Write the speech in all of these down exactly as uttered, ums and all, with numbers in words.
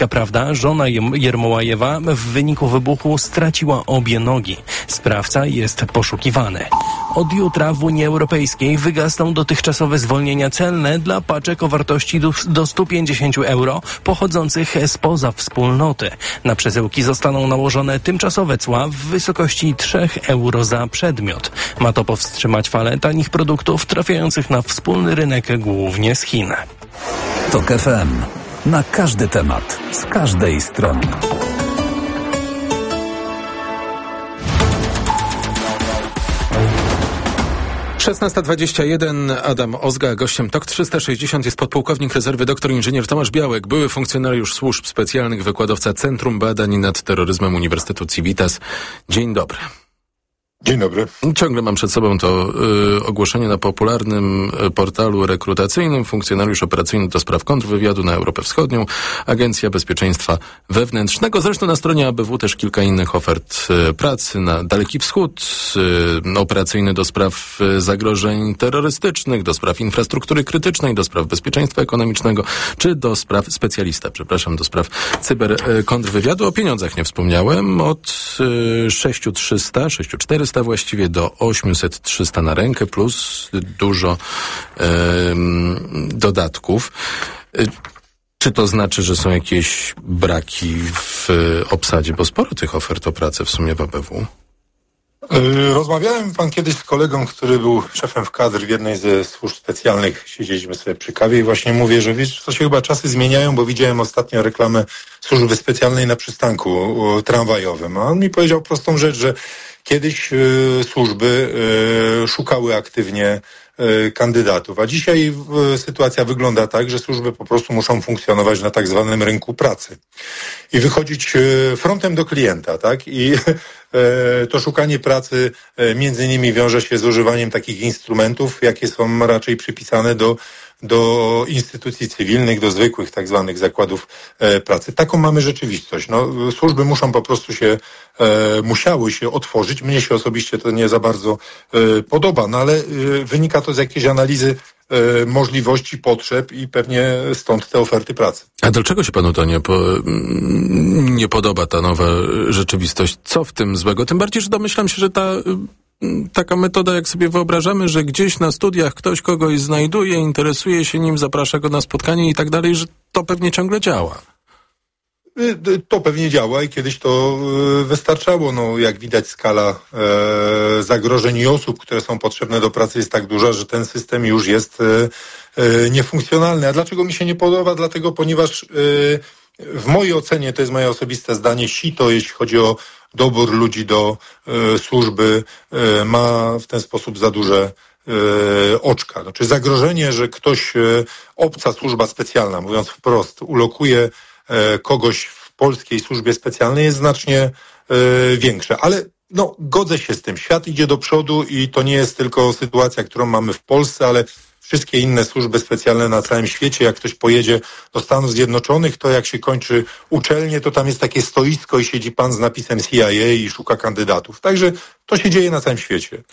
Prawda, żona Jermołajewa w wyniku wybuchu straciła obie nogi. Sprawca jest poszukiwany. Od jutra w Unii Europejskiej wygasną dotychczasowe zwolnienia celne dla paczek o wartości do, do sto pięćdziesiąt euro pochodzących spoza wspólnoty. Na przesyłki zostaną nałożone tymczasowe cła w wysokości trzy euro za przedmiot. Ma to powstrzymać falę tanich produktów trafiających na wspólny rynek głównie z Chin. TOK F M. Na każdy temat, z każdej strony. szesnasta dwadzieścia jeden, Adam Ozga, gościem TOK trzysta sześćdziesiąt jest podpułkownik rezerwy doktor inżynier Tomasz Białek, były funkcjonariusz służb specjalnych, wykładowca Centrum Badań nad Terroryzmem Uniwersytetu Civitas. Dzień dobry. Dzień dobry. Ciągle mam przed sobą to y, ogłoszenie na popularnym y, portalu rekrutacyjnym. Funkcjonariusz operacyjny do spraw kontrwywiadu na Europę Wschodnią, Agencja Bezpieczeństwa Wewnętrznego. Zresztą na stronie A B W też kilka innych ofert y, pracy na Daleki Wschód, y, operacyjny do spraw y, zagrożeń terrorystycznych, do spraw infrastruktury krytycznej, do spraw bezpieczeństwa ekonomicznego, czy do spraw specjalista, przepraszam, do spraw cyberkontrwywiadu. O pieniądzach nie wspomniałem. Od y, sześć tysięcy trzysta, sześć tysięcy czterysta właściwie do osiemset trzysta na rękę, plus dużo y, dodatków. Y, czy to znaczy, że są jakieś braki w obsadzie? Bo sporo tych ofert o pracę w sumie w A B W. Rozmawiałem pan kiedyś z kolegą, który był szefem w kadr w jednej ze służb specjalnych. Siedzieliśmy sobie przy kawie i właśnie mówię, że wiesz, to się chyba czasy zmieniają, bo widziałem ostatnio reklamę służby specjalnej na przystanku tramwajowym. A on mi powiedział prostą rzecz, że kiedyś y, służby y, szukały aktywnie y, kandydatów, a dzisiaj y, sytuacja wygląda tak, że służby po prostu muszą funkcjonować na tak zwanym rynku pracy i wychodzić y, frontem do klienta, tak? I y, to szukanie pracy y, między innymi wiąże się z używaniem takich instrumentów, jakie są raczej przypisane do do instytucji cywilnych, do zwykłych tak zwanych zakładów e, pracy. Taką mamy rzeczywistość. No, służby muszą po prostu się, e, musiały się otworzyć. Mnie się osobiście to nie za bardzo e, podoba, no ale e, wynika to z jakiejś analizy e, możliwości, potrzeb i pewnie stąd te oferty pracy. A dlaczego się panu to nie, po, nie podoba, ta nowa rzeczywistość? Co w tym złego? Tym bardziej, że domyślam się, że ta taka metoda, jak sobie wyobrażamy, że gdzieś na studiach ktoś kogoś znajduje, interesuje się nim, zaprasza go na spotkanie i tak dalej, że to pewnie ciągle działa. To pewnie działa i kiedyś to wystarczało. No, jak widać, skala e, zagrożeń i osób, które są potrzebne do pracy, jest tak duża, że ten system już jest e, e, niefunkcjonalny. A dlaczego mi się nie podoba? Dlatego, ponieważ e, w mojej ocenie, to jest moje osobiste zdanie, sito, jeśli chodzi o dobór ludzi do e, służby, e, ma w ten sposób za duże e, oczka. Znaczy zagrożenie, że ktoś, e, obca służba specjalna, mówiąc wprost, ulokuje e, kogoś w polskiej służbie specjalnej, jest znacznie e, większe. Ale no, godzę się z tym. Świat idzie do przodu i to nie jest tylko sytuacja, którą mamy w Polsce, ale wszystkie inne służby specjalne na całym świecie. Jak ktoś pojedzie do Stanów Zjednoczonych, to jak się kończy uczelnię, to tam jest takie stoisko i siedzi pan z napisem C I A i szuka kandydatów. Także to się dzieje na całym świecie.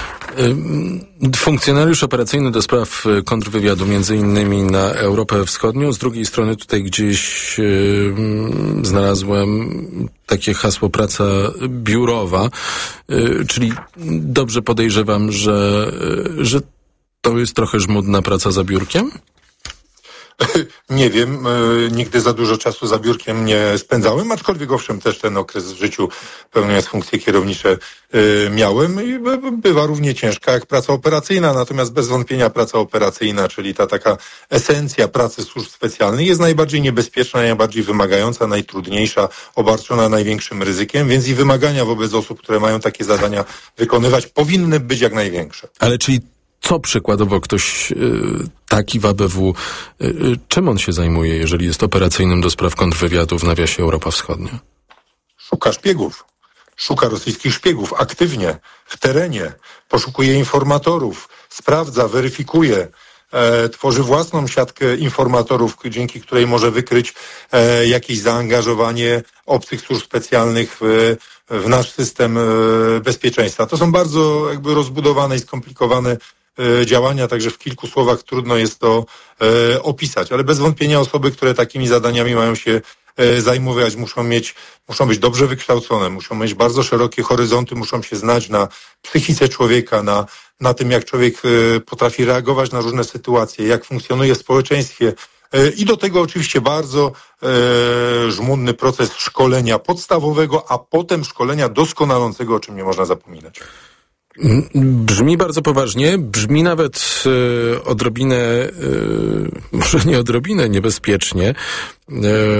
Funkcjonariusz operacyjny do spraw kontrwywiadu, między innymi na Europę Wschodnią. Z drugiej strony tutaj gdzieś yy, znalazłem takie hasło praca biurowa, yy, czyli dobrze podejrzewam, że, yy, że to jest trochę żmudna praca za biurkiem? Nie wiem, nigdy za dużo czasu za biurkiem nie spędzałem, aczkolwiek owszem też ten okres w życiu pełniąc funkcje kierownicze miałem i bywa równie ciężka jak praca operacyjna, natomiast bez wątpienia praca operacyjna, czyli ta taka esencja pracy służb specjalnych jest najbardziej niebezpieczna, najbardziej wymagająca, najtrudniejsza, obarczona największym ryzykiem, więc i wymagania wobec osób, które mają takie zadania wykonywać, powinny być jak największe. Ale czyli co przykładowo ktoś y, taki w A B W, y, y, czym on się zajmuje, jeżeli jest operacyjnym do spraw kontrwywiadu w nawiasie Europa Wschodnia? Szuka szpiegów. Szuka rosyjskich szpiegów aktywnie, w terenie, poszukuje informatorów, sprawdza, weryfikuje, e, tworzy własną siatkę informatorów, dzięki której może wykryć e, jakieś zaangażowanie obcych służb specjalnych w, w nasz system e, bezpieczeństwa. To są bardzo jakby rozbudowane i skomplikowane działania, także w kilku słowach trudno jest to e, opisać, ale bez wątpienia osoby, które takimi zadaniami mają się zajmować, muszą mieć, muszą być dobrze wykształcone, muszą mieć bardzo szerokie horyzonty, muszą się znać na psychice człowieka, na, na tym, jak człowiek potrafi reagować na różne sytuacje, jak funkcjonuje w społeczeństwie. I do tego oczywiście bardzo e, żmudny proces szkolenia podstawowego, a potem szkolenia doskonalącego, o czym nie można zapominać. Brzmi bardzo poważnie, brzmi nawet e, odrobinę, e, może nie odrobinę, niebezpiecznie. E,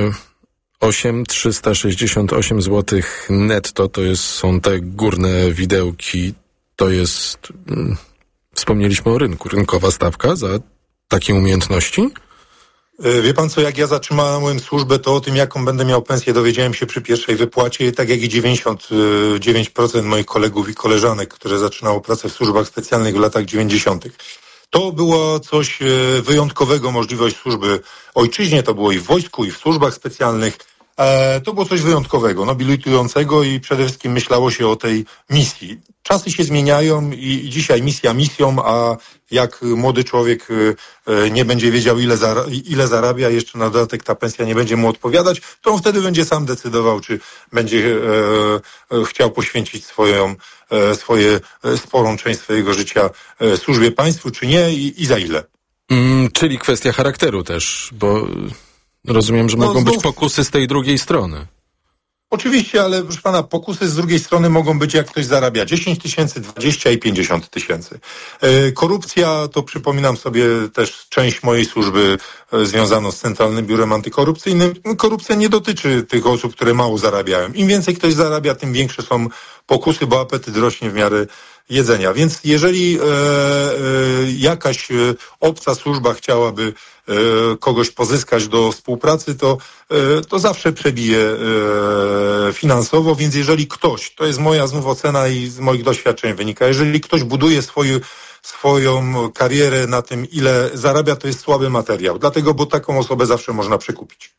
osiem tysięcy trzysta sześćdziesiąt osiem złotych netto to jest, są te górne widełki, to jest, mm, wspomnieliśmy o rynku, rynkowa stawka za takie umiejętności? Wie pan co, jak ja zaczynałem służbę, to o tym, jaką będę miał pensję, dowiedziałem się przy pierwszej wypłacie, tak jak i dziewięćdziesiąt dziewięć procent moich kolegów i koleżanek, które zaczynało pracę w służbach specjalnych w latach dziewięćdziesiątych. To było coś wyjątkowego, możliwość służby ojczyźnie, to było i w wojsku, i w służbach specjalnych. To było coś wyjątkowego, nobilitującego i przede wszystkim myślało się o tej misji. Czasy się zmieniają i dzisiaj misja misją, a jak młody człowiek nie będzie wiedział, ile, zara- ile zarabia, jeszcze na dodatek ta pensja nie będzie mu odpowiadać, to on wtedy będzie sam decydował, czy będzie e, e, chciał poświęcić swoją, e, swoje, e, sporą część swojego życia e, służbie państwu, czy nie i, i za ile. Mm, czyli kwestia charakteru też, bo rozumiem, że no, mogą znów... być pokusy z tej drugiej strony. Oczywiście, ale proszę pana, pokusy z drugiej strony mogą być, jak ktoś zarabia dziesięć tysięcy, dwadzieścia i pięćdziesiąt tysięcy. E, korupcja, to przypominam sobie też część mojej służby e, związaną z Centralnym Biurem Antykorupcyjnym. Korupcja nie dotyczy tych osób, które mało zarabiają. Im więcej ktoś zarabia, tym większe są pokusy, bo apetyt rośnie w miarę jedzenia. Więc jeżeli e, e, jakaś e, obca służba chciałaby e, kogoś pozyskać do współpracy, to, e, to zawsze przebije e, finansowo, więc jeżeli ktoś, to jest moja znów ocena i z moich doświadczeń wynika, jeżeli ktoś buduje swoje swoją karierę na tym, ile zarabia, to jest słaby materiał. Dlatego, bo taką osobę zawsze można przekupić.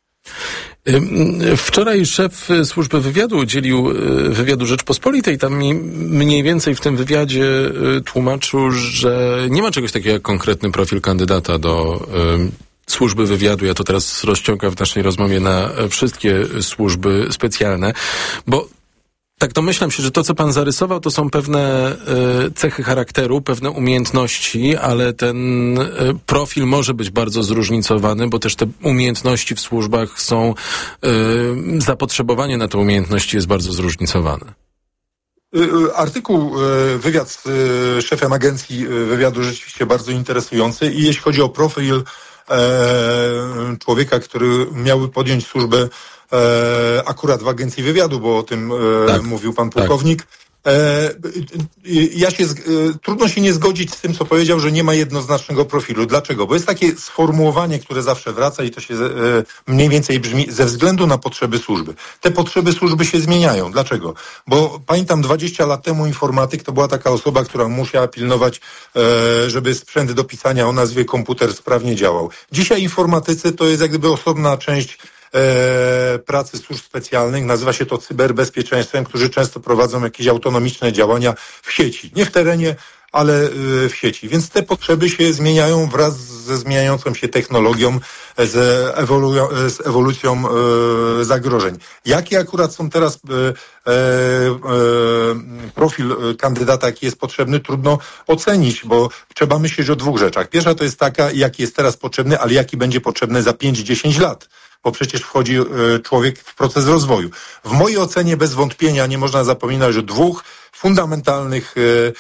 Wczoraj szef służby wywiadu udzielił wywiadu Rzeczpospolitej. Tam mi mniej więcej w tym wywiadzie tłumaczył, że nie ma czegoś takiego jak konkretny profil kandydata do służby wywiadu. Ja to teraz rozciągam w naszej rozmowie na wszystkie służby specjalne, bo tak domyślam się, że to, co pan zarysował, to są pewne y, cechy charakteru, pewne umiejętności, ale ten y, profil może być bardzo zróżnicowany, bo też te umiejętności w służbach są, y, zapotrzebowanie na te umiejętności jest bardzo zróżnicowane. Artykuł, wywiad z szefem agencji wywiadu rzeczywiście bardzo interesujący i jeśli chodzi o profil e, człowieka, który miałby podjąć służbę E, akurat w agencji wywiadu, bo o tym e, tak, mówił pan pułkownik. Tak. E, ja się, e, trudno się nie zgodzić z tym, co powiedział, że nie ma jednoznacznego profilu. Dlaczego? Bo jest takie sformułowanie, które zawsze wraca i to się e, mniej więcej brzmi ze względu na potrzeby służby. Te potrzeby służby się zmieniają. Dlaczego? Bo pamiętam dwadzieścia lat temu informatyk to była taka osoba, która musiała pilnować, e, żeby sprzęt do pisania o nazwie komputer sprawnie działał. Dzisiaj informatycy to jest jak gdyby osobna część E, pracy służb specjalnych, nazywa się to cyberbezpieczeństwem, którzy często prowadzą jakieś autonomiczne działania w sieci. Nie w terenie, ale y, w sieci. Więc te potrzeby się zmieniają wraz ze zmieniającą się technologią, z, ewolu- z ewolucją y, zagrożeń. Jakie akurat są teraz y, y, y, profil kandydata, jaki jest potrzebny, trudno ocenić, bo trzeba myśleć o dwóch rzeczach. Pierwsza to jest taka, jaki jest teraz potrzebny, ale jaki będzie potrzebny za pięć do dziesięciu lat. Bo przecież wchodzi y, człowiek w proces rozwoju. W mojej ocenie bez wątpienia nie można zapominać o dwóch fundamentalnych y,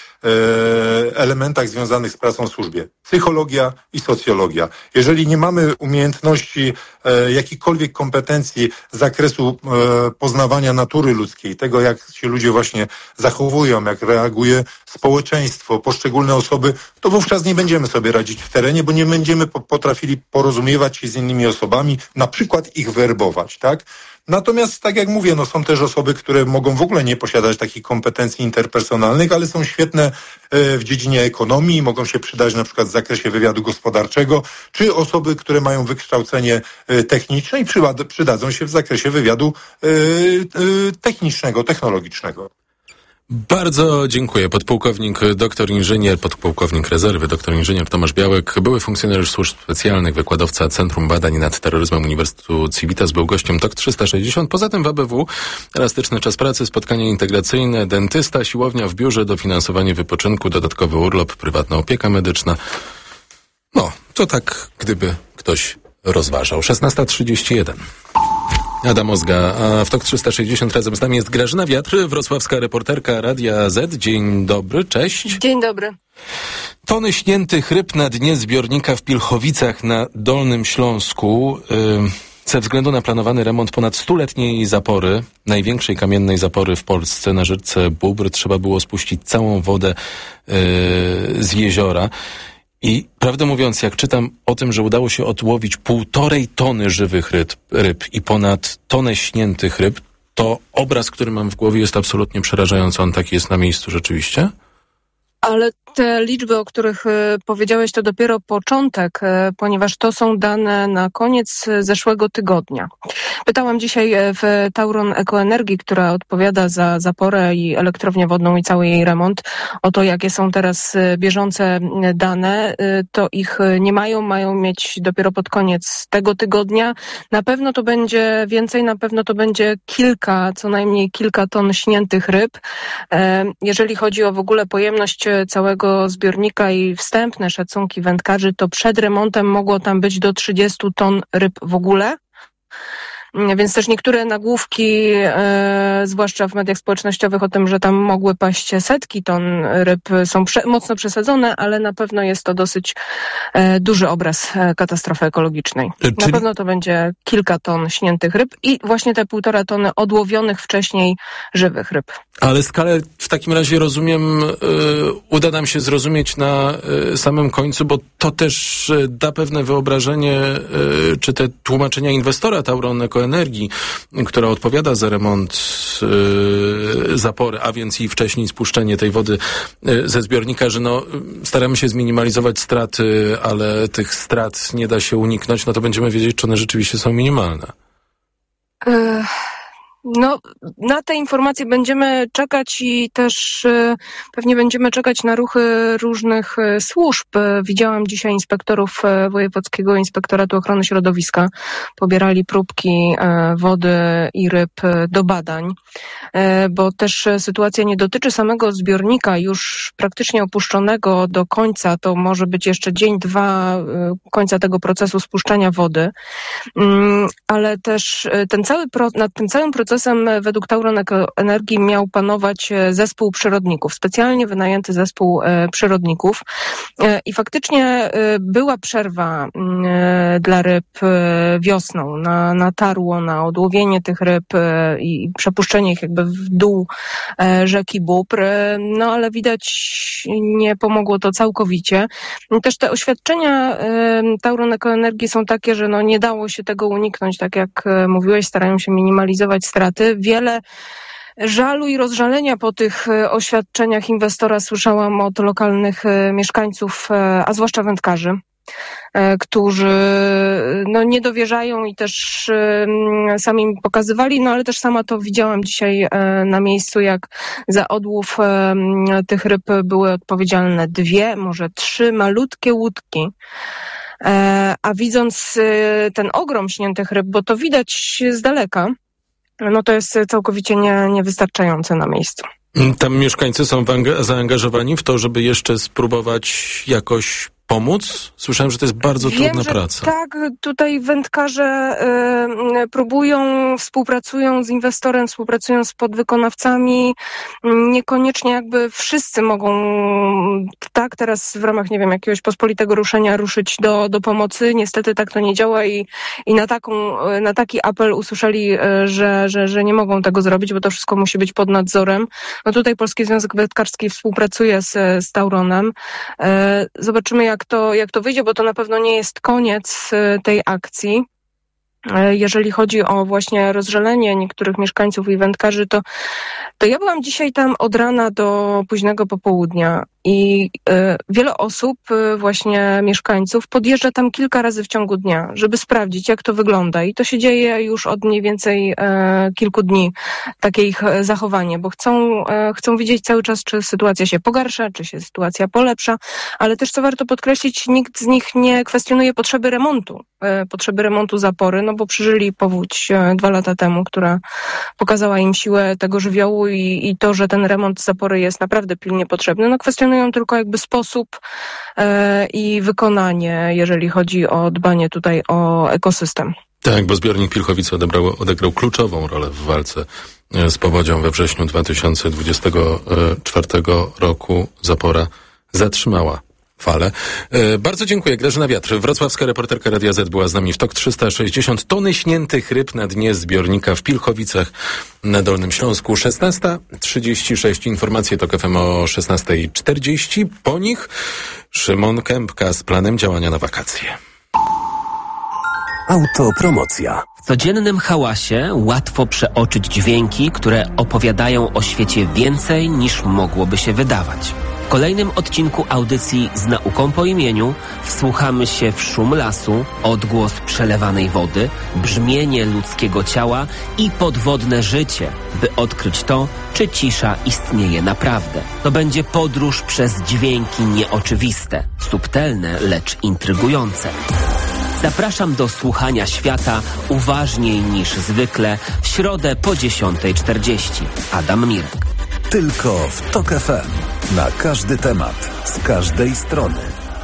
y, elementach związanych z pracą w służbie. Psychologia i socjologia. Jeżeli nie mamy umiejętności, y, jakichkolwiek kompetencji z zakresu y, poznawania natury ludzkiej, tego jak się ludzie właśnie zachowują, jak reaguje społeczeństwo, poszczególne osoby, to wówczas nie będziemy sobie radzić w terenie, bo nie będziemy potrafili porozumiewać się z innymi osobami, na przykład ich werbować, tak? Natomiast, tak jak mówię, no są też osoby, które mogą w ogóle nie posiadać takich kompetencji interpersonalnych, ale są świetne w dziedzinie ekonomii, mogą się przydać na przykład w zakresie wywiadu gospodarczego, czy osoby, które mają wykształcenie techniczne i przydadzą się w zakresie wywiadu technicznego, technologicznego. Bardzo dziękuję. Podpułkownik, doktor inżynier, podpułkownik rezerwy, doktor inżynier Tomasz Białek, były funkcjonariusz służb specjalnych, wykładowca Centrum Badań nad Terroryzmem Uniwersytetu Civitas, był gościem T O K trzysta sześćdziesiąt. Poza tym w A B W elastyczny czas pracy, spotkanie integracyjne, dentysta, siłownia w biurze, dofinansowanie wypoczynku, dodatkowy urlop, prywatna opieka medyczna. No, to tak, gdyby ktoś rozważał. szesnasta trzydzieści jeden. Adam Ozga, a w T O K trzysta sześćdziesiąt razem z nami jest Grażyna Wiatr, wrocławska reporterka Radia Z. Dzień dobry, cześć. Dzień dobry. Tony śniętych ryb na dnie zbiornika w Pilchowicach na Dolnym Śląsku. Yy, ze względu na planowany remont ponad stuletniej zapory, największej kamiennej zapory w Polsce na rzece Bóbr, trzeba było spuścić całą wodę yy, z jeziora. I prawdę mówiąc, jak czytam o tym, że udało się odłowić półtorej tony żywych ryb, ryb i ponad tonę śniętych ryb, to obraz, który mam w głowie, jest absolutnie przerażający. On taki jest na miejscu rzeczywiście? Ale te liczby, o których powiedziałeś, to dopiero początek, ponieważ to są dane na koniec zeszłego tygodnia. Pytałam dzisiaj w Tauron Ekoenergii, która odpowiada za zaporę i elektrownię wodną i cały jej remont, o to, jakie są teraz bieżące dane. To ich nie mają, mają mieć dopiero pod koniec tego tygodnia. Na pewno to będzie więcej, na pewno to będzie kilka, co najmniej kilka ton śniętych ryb. Jeżeli chodzi o w ogóle pojemność całego zbiornika i wstępne szacunki wędkarzy, to przed remontem mogło tam być do trzydziestu ton ryb w ogóle. Więc też niektóre nagłówki, e, zwłaszcza w mediach społecznościowych, o tym, że tam mogły paść setki ton ryb, są prze, mocno przesadzone, ale na pewno jest to dosyć e, duży obraz e, katastrofy ekologicznej. Czyli... Na pewno to będzie kilka ton śniętych ryb i właśnie te półtora tony odłowionych wcześniej żywych ryb. Ale skalę w takim razie, rozumiem, y, uda nam się zrozumieć na y, samym końcu, bo to też y, da pewne wyobrażenie, y, czy te tłumaczenia inwestora Tauron Ekoenergii, która odpowiada za remont y, zapory, a więc i wcześniej spuszczenie tej wody y, ze zbiornika, że no, staramy się zminimalizować straty, ale tych strat nie da się uniknąć, no to będziemy wiedzieć, czy one rzeczywiście są minimalne. Ech. No, na te informacje będziemy czekać i też y, pewnie będziemy czekać na ruchy różnych y, służb. Widziałam dzisiaj inspektorów y, Wojewódzkiego Inspektoratu Ochrony Środowiska. Pobierali próbki y, wody i ryb y, do badań, y, bo też y, sytuacja nie dotyczy samego zbiornika już praktycznie opuszczonego do końca. To może być jeszcze dzień, dwa y, końca tego procesu spuszczania wody, y, ale też y, ten cały pro, nad tym całym procesem według Tauron Ekoenergii miał panować zespół przyrodników, specjalnie wynajęty zespół przyrodników i faktycznie była przerwa dla ryb wiosną na, na tarło, na odłowienie tych ryb i przepuszczenie ich jakby w dół rzeki Bóbr, no ale widać nie pomogło to całkowicie. Też te oświadczenia Tauron Ekoenergii są takie, że no nie dało się tego uniknąć, tak jak mówiłeś, starają się minimalizować straty. Wiele żalu i rozżalenia po tych oświadczeniach inwestora słyszałam od lokalnych mieszkańców, a zwłaszcza wędkarzy, którzy no, nie dowierzają i też sami mi pokazywali, no ale też sama to widziałam dzisiaj na miejscu, jak za odłów tych ryb były odpowiedzialne dwie, może trzy malutkie łódki. A widząc ten ogrom śniętych ryb, bo to widać z daleka, no to jest całkowicie nie, niewystarczające na miejscu. Tam mieszkańcy są zaangażowani w to, żeby jeszcze spróbować jakoś pomóc? Słyszałem, że to jest bardzo Wiem, trudna że praca. Tak, tutaj wędkarze y, próbują, współpracują z inwestorem, współpracują z podwykonawcami. Niekoniecznie jakby wszyscy mogą tak teraz w ramach, nie wiem, jakiegoś pospolitego ruszenia ruszyć do, do pomocy. Niestety tak to nie działa i, i na, taką, na taki apel usłyszeli, że, że, że nie mogą tego zrobić, bo to wszystko musi być pod nadzorem. No tutaj Polski Związek Wędkarski współpracuje z, z Tauronem. Zobaczymy, jak to, jak to wyjdzie, bo to na pewno nie jest koniec tej akcji. Jeżeli chodzi o właśnie rozżalenie niektórych mieszkańców i wędkarzy, to, to ja byłam dzisiaj tam od rana do późnego popołudnia I wiele osób, właśnie mieszkańców, podjeżdża tam kilka razy w ciągu dnia, żeby sprawdzić, jak to wygląda. I to się dzieje już od mniej więcej kilku dni, takie ich zachowanie, bo chcą, chcą widzieć cały czas, czy sytuacja się pogarsza, czy się sytuacja polepsza, ale też, co warto podkreślić, nikt z nich nie kwestionuje potrzeby remontu, potrzeby remontu zapory, no bo przeżyli powódź dwa lata temu, która pokazała im siłę tego żywiołu i, i to, że ten remont zapory jest naprawdę pilnie potrzebny. No kwestionują tylko jakby sposób e, i wykonanie, jeżeli chodzi o dbanie tutaj o ekosystem. Tak, bo zbiornik Pilchowice odebrał, odegrał kluczową rolę w walce z powodzią we wrześniu dwa tysiące dwudziestego czwartego roku. Zapora zatrzymała falę. E, bardzo dziękuję. Grażyna Wiatr, wrocławska reporterka Radia Z, była z nami w T O K. trzysta sześćdziesiąt tony śniętych ryb na dnie zbiornika w Pilchowicach na Dolnym Śląsku. szesnasta trzydzieści sześć. Informacje T O K F M o szesnasta czterdzieści. Po nich Szymon Kępka z planem działania na wakacje. Autopromocja. W codziennym hałasie łatwo przeoczyć dźwięki, które opowiadają o świecie więcej niż mogłoby się wydawać. W kolejnym odcinku audycji Z nauką po imieniu wsłuchamy się w szum lasu, odgłos przelewanej wody, brzmienie ludzkiego ciała i podwodne życie, by odkryć to, czy cisza istnieje naprawdę. To będzie podróż przez dźwięki nieoczywiste, subtelne, lecz intrygujące. Zapraszam do słuchania świata uważniej niż zwykle w środę po dziesiątej czterdzieści. Adam Mirek. Tylko w T O K F M. Na każdy temat, z każdej strony.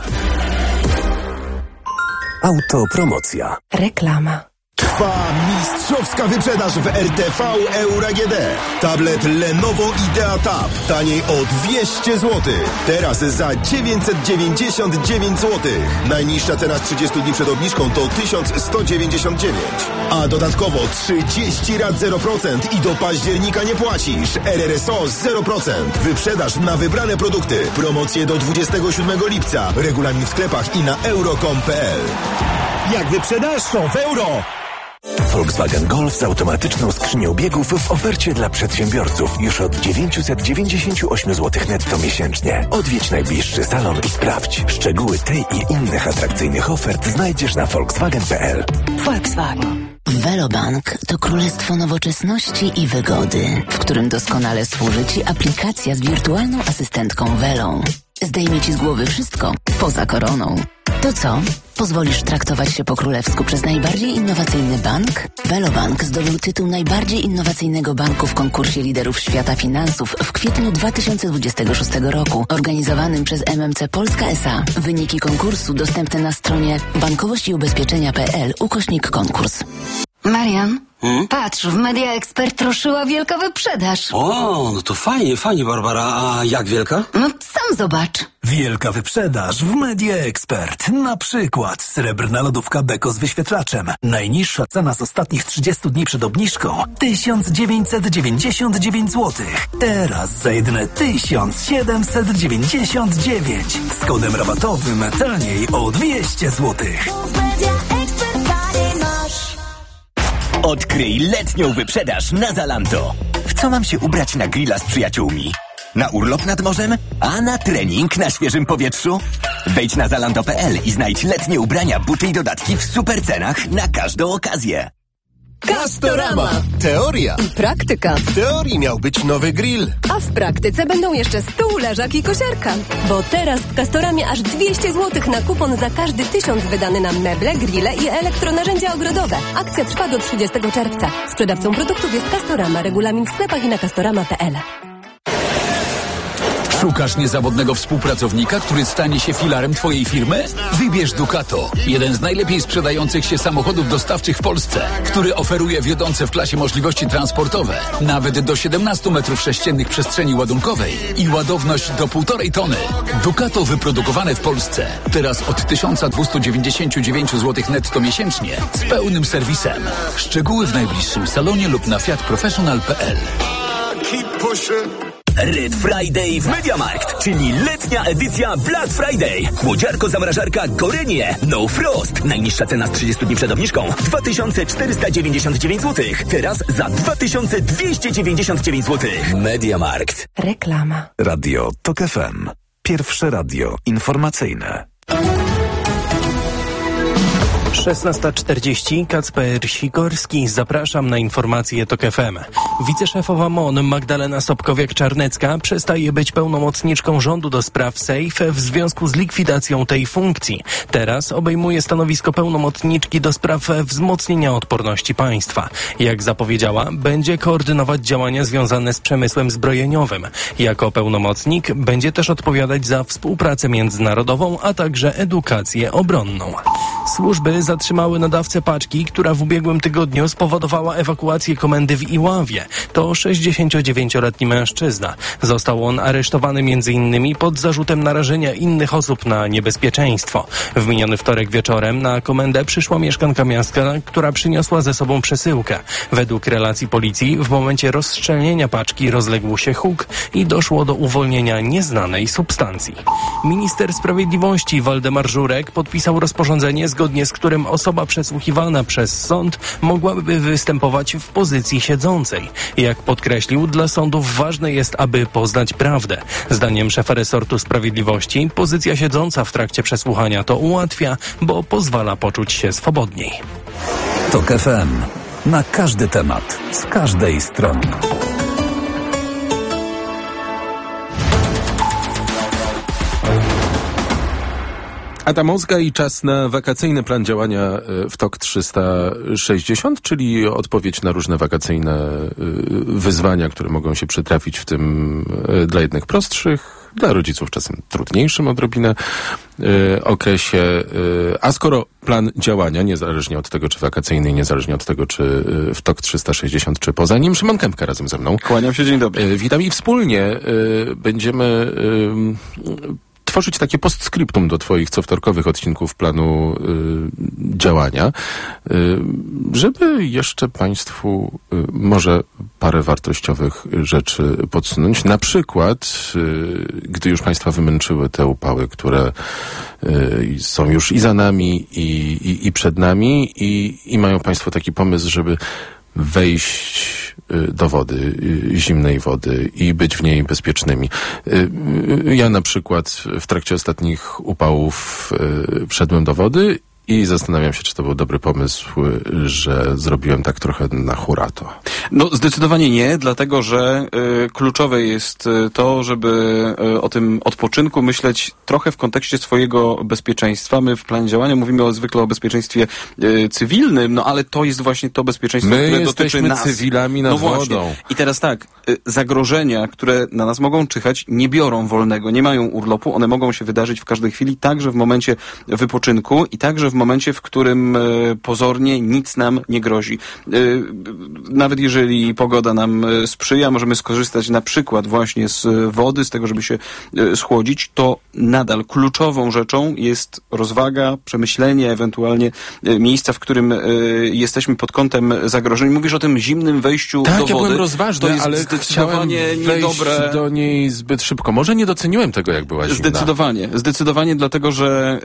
Autopromocja. Reklama. Trwa mistrzowska wyprzedaż w R T V Euro A G D. Tablet Lenovo IdeaTab taniej o dwieście złotych. Teraz za dziewięćset dziewięćdziesiąt dziewięć złotych. Najniższa cena z trzydziestu dni przed obniżką to tysiąc sto dziewięćdziesiąt dziewięć. A dodatkowo trzydzieści rat zero procent i do października nie płacisz. R R S O zero procent. Wyprzedaż na wybrane produkty. Promocje do dwudziestego siódmego lipca. Regulamin w sklepach i na euro kropka com kropka p l. Jak wyprzedaż, to w euro! Volkswagen Golf z automatyczną skrzynią biegów w ofercie dla przedsiębiorców już od dziewięćset dziewięćdziesiąt osiem złotych netto miesięcznie. Odwiedź najbliższy salon i sprawdź. Szczegóły tej i innych atrakcyjnych ofert znajdziesz na volkswagen kropka p l. Volkswagen. Velobank to królestwo nowoczesności i wygody, w którym doskonale służy Ci aplikacja z wirtualną asystentką Velą. Zdejmie Ci z głowy wszystko, poza koroną. To co? Pozwolisz traktować się po królewsku przez najbardziej innowacyjny bank? Velobank zdobył tytuł najbardziej innowacyjnego banku w konkursie liderów świata finansów w kwietniu dwa tysiące dwudziestego szóstego roku, organizowanym przez M M C Polska S A. Wyniki konkursu dostępne na stronie bankowość i ubezpieczenia kropka p l ukośnik konkurs. Marian, Hmm? patrz, w Media Expert ruszyła wielka wyprzedaż. O, no to fajnie, fajnie, Barbara. A jak wielka? No sam zobacz. Wielka wyprzedaż w Media Expert. Na przykład srebrna lodówka Beko z wyświetlaczem. Najniższa cena z ostatnich trzydziestu dni przed obniżką tysiąc dziewięćset dziewięćdziesiąt dziewięć złotych. Teraz za jedyne tysiąc siedemset dziewięćdziesiąt dziewięć. Z kodem rabatowym taniej o dwieście złotych. Odkryj letnią wyprzedaż na Zalando. W co mam się ubrać na grilla z przyjaciółmi? Na urlop nad morzem? A na trening na świeżym powietrzu? Wejdź na zalando kropka p l i znajdź letnie ubrania, buty i dodatki w super cenach na każdą okazję. Castorama. Teoria i praktyka. W teorii miał być nowy grill, a w praktyce będą jeszcze stół, leżak i kosiarka. Bo teraz w Castoramie aż dwieście złotych na kupon za każdy tysiąc wydany na meble, grille i elektronarzędzia ogrodowe. Akcja trwa do trzydziestego czerwca. Sprzedawcą produktów jest Castorama. Regulamin w sklepach i na castorama kropka p l. Szukasz niezawodnego współpracownika, który stanie się filarem Twojej firmy? Wybierz Ducato, jeden z najlepiej sprzedających się samochodów dostawczych w Polsce, który oferuje wiodące w klasie możliwości transportowe, nawet do siedemnastu metrów sześciennych przestrzeni ładunkowej i ładowność do półtorej tony. Ducato wyprodukowane w Polsce. Teraz od tysiąc dwieście dziewięćdziesiąt dziewięć złotych netto miesięcznie z pełnym serwisem. Szczegóły w najbliższym salonie lub na fiat professional kropka p l. Red Friday w MediaMarkt, czyli letnia edycja Black Friday. Chłodziarko zamrażarka Gorenie No Frost. Najniższa cena z trzydziestu dni przed obniżką dwa tysiące czterysta dziewięćdziesiąt dziewięć złotych. Teraz za dwa tysiące dwieście dziewięćdziesiąt dziewięć złotych. MediaMarkt. Reklama. Radio T O K F M. Pierwsze radio informacyjne. szesnasta czterdzieści, Kacper Sikorski. Zapraszam na informacje TOK F M. Wiceszefowa M O N Magdalena Sobkowiak-Czarnecka przestaje być pełnomocniczką rządu do spraw SAFE w związku z likwidacją tej funkcji. Teraz obejmuje stanowisko pełnomocniczki do spraw wzmocnienia odporności państwa. Jak zapowiedziała, będzie koordynować działania związane z przemysłem zbrojeniowym. Jako pełnomocnik będzie też odpowiadać za współpracę międzynarodową, a także edukację obronną. Służby zatrzymały nadawcę paczki, która w ubiegłym tygodniu spowodowała ewakuację komendy w Iławie. To sześćdziesięciodziewięcioletni mężczyzna. Został on aresztowany między innymi pod zarzutem narażenia innych osób na niebezpieczeństwo. W miniony wtorek wieczorem na komendę przyszła mieszkanka miasta, która przyniosła ze sobą przesyłkę. Według relacji policji w momencie rozszczelnienia paczki rozległ się huk i doszło do uwolnienia nieznanej substancji. Minister Sprawiedliwości Waldemar Żurek podpisał rozporządzenie, zgodnie z którym osoba przesłuchiwana przez sąd mogłaby występować w pozycji siedzącej. Jak podkreślił, dla sądów ważne jest, aby poznać prawdę. Zdaniem szefa resortu sprawiedliwości pozycja siedząca w trakcie przesłuchania to ułatwia, bo pozwala poczuć się swobodniej. TOK F M. Na każdy temat, z każdej strony. Adam Ozga i czas na wakacyjny plan działania w TOK trzysta sześćdziesiąt, czyli odpowiedź na różne wakacyjne wyzwania, które mogą się przytrafić, w tym dla jednych prostszych, dla rodziców czasem trudniejszym odrobinę okresie. A skoro plan działania, niezależnie od tego, czy wakacyjny, niezależnie od tego, czy w TOK trzysta sześćdziesiąt, czy poza nim, Szymon Kępka razem ze mną. Kłaniam się, dzień dobry. Witam i wspólnie będziemy tworzyć takie postscriptum do twoich cowtorkowych odcinków planu y, działania, y, żeby jeszcze państwu y, może parę wartościowych rzeczy podsunąć. Na przykład, y, gdy już państwa wymęczyły te upały, które y, są już i za nami, i, i, i przed nami, i, i mają państwo taki pomysł, żeby wejść do wody, zimnej wody i być w niej bezpiecznymi. Ja na przykład w trakcie ostatnich upałów wszedłem do wody i zastanawiam się, czy to był dobry pomysł, że zrobiłem tak trochę na hurato. No zdecydowanie nie, dlatego że y, kluczowe jest to, żeby y, o tym odpoczynku myśleć trochę w kontekście swojego bezpieczeństwa. My w planie działania mówimy o, zwykle o bezpieczeństwie y, cywilnym, no ale to jest właśnie to bezpieczeństwo, My które dotyczy nas. My jesteśmy cywilami nad no wodą. Właśnie. I teraz tak, y, zagrożenia, które na nas mogą czyhać, nie biorą wolnego, nie mają urlopu, one mogą się wydarzyć w każdej chwili, także w momencie wypoczynku i także w momencie, w którym e, pozornie nic nam nie grozi. E, nawet jeżeli pogoda nam e, sprzyja, możemy skorzystać na przykład właśnie z wody, z tego, żeby się e, schłodzić, to nadal kluczową rzeczą jest rozwaga, przemyślenie, ewentualnie e, miejsca, w którym e, jesteśmy pod kątem zagrożeń. Mówisz o tym zimnym wejściu tak, do wody. Tak, ja byłem rozważny, to jest ale zdecydowanie chciałem niedobre. wejść do niej zbyt szybko. Może nie doceniłem tego, jak była zimna. Zdecydowanie. Zdecydowanie dlatego, że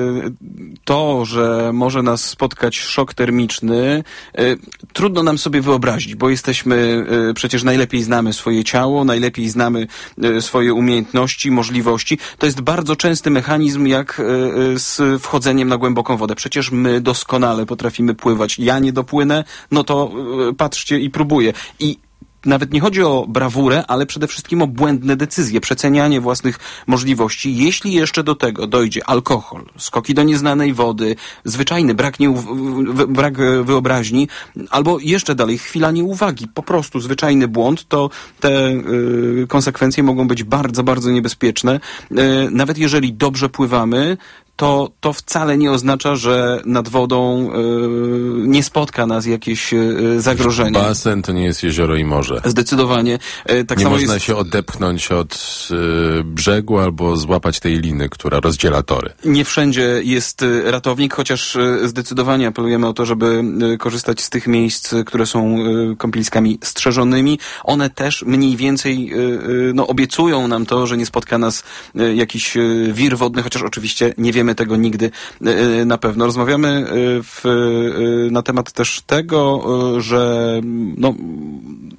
y, to, że może nas spotkać szok termiczny, y, trudno nam sobie wyobrazić, bo jesteśmy, y, przecież najlepiej znamy swoje ciało, najlepiej znamy y, swoje umiejętności, możliwości. To jest bardzo częsty mechanizm, jak y, y, z wchodzeniem na głęboką wodę. Przecież my doskonale potrafimy pływać. Ja nie dopłynę, no to y, patrzcie i próbuję. I nawet nie chodzi o brawurę, ale przede wszystkim o błędne decyzje, przecenianie własnych możliwości. Jeśli jeszcze do tego dojdzie alkohol, skoki do nieznanej wody, zwyczajny brak, nieuw- brak wyobraźni, albo jeszcze dalej chwila nieuwagi, po prostu zwyczajny błąd, to te y, konsekwencje mogą być bardzo, bardzo niebezpieczne. Y, nawet jeżeli dobrze pływamy, to to wcale nie oznacza, że nad wodą y, nie spotka nas jakieś y, zagrożenie. Basen to nie jest jezioro i morze. Zdecydowanie. Y, tak nie samo można jest... się odepchnąć od y, brzegu albo złapać tej liny, która rozdziela tory. Nie wszędzie jest y, ratownik, chociaż y, zdecydowanie apelujemy o to, żeby y, korzystać z tych miejsc, y, które są y, kąpieliskami strzeżonymi. One też mniej więcej y, y, no, obiecują nam to, że nie spotka nas y, jakiś y, wir wodny, chociaż oczywiście nie wiemy tego nigdy na pewno. Rozmawiamy w, na temat też tego, że no,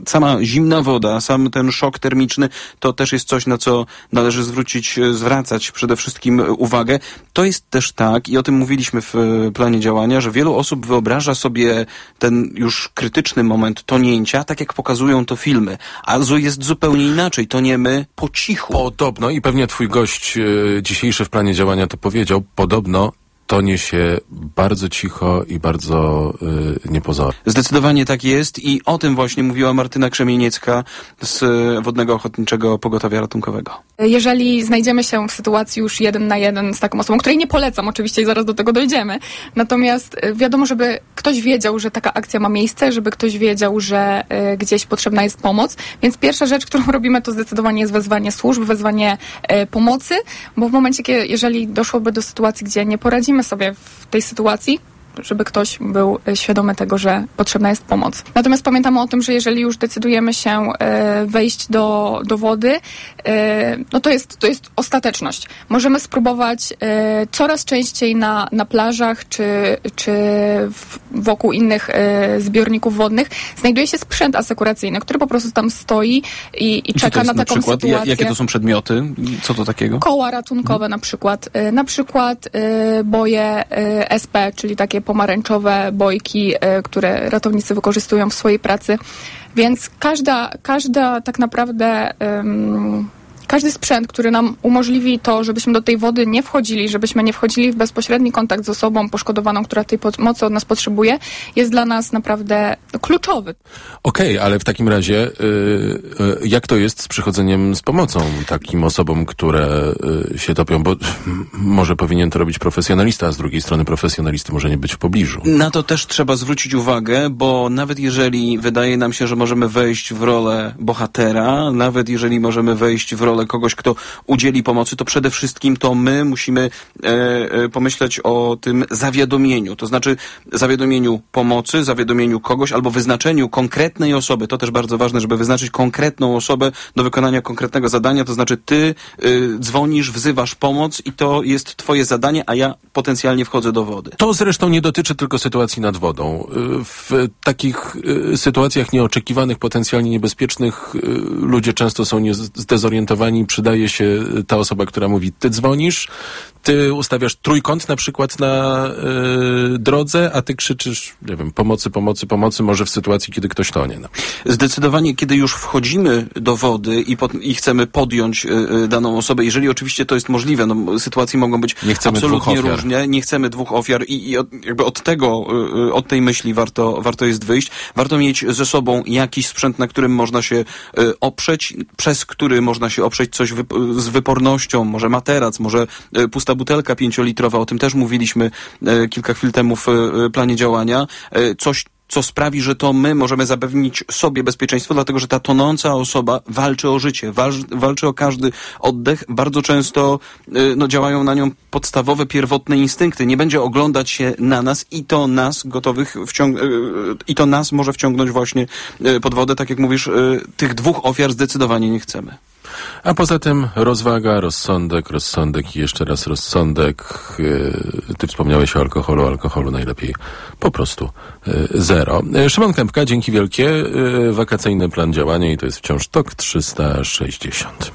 sama zimna woda, sam ten szok termiczny, to też jest coś, na co należy zwrócić, zwracać przede wszystkim uwagę. To jest też tak, i o tym mówiliśmy w planie działania, że wielu osób wyobraża sobie ten już krytyczny moment tonięcia, tak jak pokazują to filmy. A jest zupełnie inaczej. Toniemy po cichu. Podobno, i pewnie twój gość e, dzisiejszy w planie działania to powiedział, podobno tonie się bardzo cicho i bardzo y, niepozornie. Zdecydowanie tak jest i o tym właśnie mówiła Martyna Krzemieniecka z Wodnego Ochotniczego Pogotowia Ratunkowego. Jeżeli znajdziemy się w sytuacji już jeden na jeden z taką osobą, której nie polecam oczywiście i zaraz do tego dojdziemy, natomiast wiadomo, żeby ktoś wiedział, że taka akcja ma miejsce, żeby ktoś wiedział, że y, gdzieś potrzebna jest pomoc, więc pierwsza rzecz, którą robimy, to zdecydowanie jest wezwanie służb, wezwanie y, pomocy, bo w momencie, kiedy, jeżeli doszłoby do sytuacji, gdzie nie poradzimy sobie w tej sytuacji, żeby ktoś był świadomy tego, że potrzebna jest pomoc. Natomiast pamiętamy o tym, że jeżeli już decydujemy się e, wejść do, do wody, e, no to jest, to jest ostateczność. Możemy spróbować e, coraz częściej na, na plażach czy, czy w, wokół innych e, zbiorników wodnych znajduje się sprzęt asekuracyjny, który po prostu tam stoi i, i czeka na, na taką przykład, sytuację. Jakie to są przedmioty? Co to takiego? Koła ratunkowe hmm. na przykład. E, na przykład e, boje e, S P, czyli takie pomarańczowe bojki, y, które ratownicy wykorzystują w swojej pracy. Więc każda, każda tak naprawdę ym, każdy sprzęt, który nam umożliwi to, żebyśmy do tej wody nie wchodzili, żebyśmy nie wchodzili w bezpośredni kontakt z osobą poszkodowaną, która tej pomocy od nas potrzebuje, jest dla nas naprawdę kluczowy. Okej, okay, ale w takim razie yy, yy, jak to jest z przychodzeniem z pomocą takim osobom, które yy, się topią? Bo może powinien to robić profesjonalista, a z drugiej strony profesjonalisty może nie być w pobliżu. Na to też trzeba zwrócić uwagę, bo nawet jeżeli wydaje nam się, że możemy wejść w rolę bohatera, nawet jeżeli możemy wejść w rolę kogoś, kto udzieli pomocy, to przede wszystkim to my musimy e, e, pomyśleć o tym zawiadomieniu, to znaczy zawiadomieniu pomocy, zawiadomieniu kogoś albo wyznaczeniu konkretnej osoby. To też bardzo ważne, żeby wyznaczyć konkretną osobę do wykonania konkretnego zadania, to znaczy ty y, dzwonisz, wzywasz pomoc i to jest twoje zadanie, a ja potencjalnie wchodzę do wody. To zresztą nie dotyczy tylko sytuacji nad wodą. W takich y, sytuacjach nieoczekiwanych, potencjalnie niebezpiecznych y, ludzie często są nie zdezorientowani. Przydaje się ta osoba, która mówi, ty dzwonisz, ty ustawiasz trójkąt na przykład na y, drodze, a ty krzyczysz, nie wiem, pomocy, pomocy, pomocy, może w sytuacji, kiedy ktoś tonie. No. Zdecydowanie, kiedy już wchodzimy do wody i, pod, i chcemy podjąć y, daną osobę, jeżeli oczywiście to jest możliwe, no sytuacje mogą być absolutnie różne, nie chcemy dwóch ofiar i, i od, jakby od tego, y, od tej myśli warto, warto jest wyjść. Warto mieć ze sobą jakiś sprzęt, na którym można się y, oprzeć, przez który można się oprzeć coś wyp- z wypornością, może materac, może y, pusta butelka pięciolitrowa, o tym też mówiliśmy y, kilka chwil temu w y, planie działania. Y, coś co sprawi, że to my możemy zapewnić sobie bezpieczeństwo, dlatego że ta tonąca osoba walczy o życie, walczy, walczy o każdy oddech. Bardzo często y, no, działają na nią podstawowe, pierwotne instynkty. Nie będzie oglądać się na nas i to nas gotowych wciąg- y, i to nas może wciągnąć właśnie y, pod wodę. Tak jak mówisz, y, tych dwóch ofiar zdecydowanie nie chcemy. A poza tym rozwaga, rozsądek, rozsądek i jeszcze raz rozsądek. Yy, ty wspomniałeś o alkoholu, alkoholu najlepiej po prostu yy, zero. Yy, Szymon Kępka, dzięki wielkie. Yy, wakacyjny plan działania i to jest wciąż T O K trzysta sześćdziesiąt.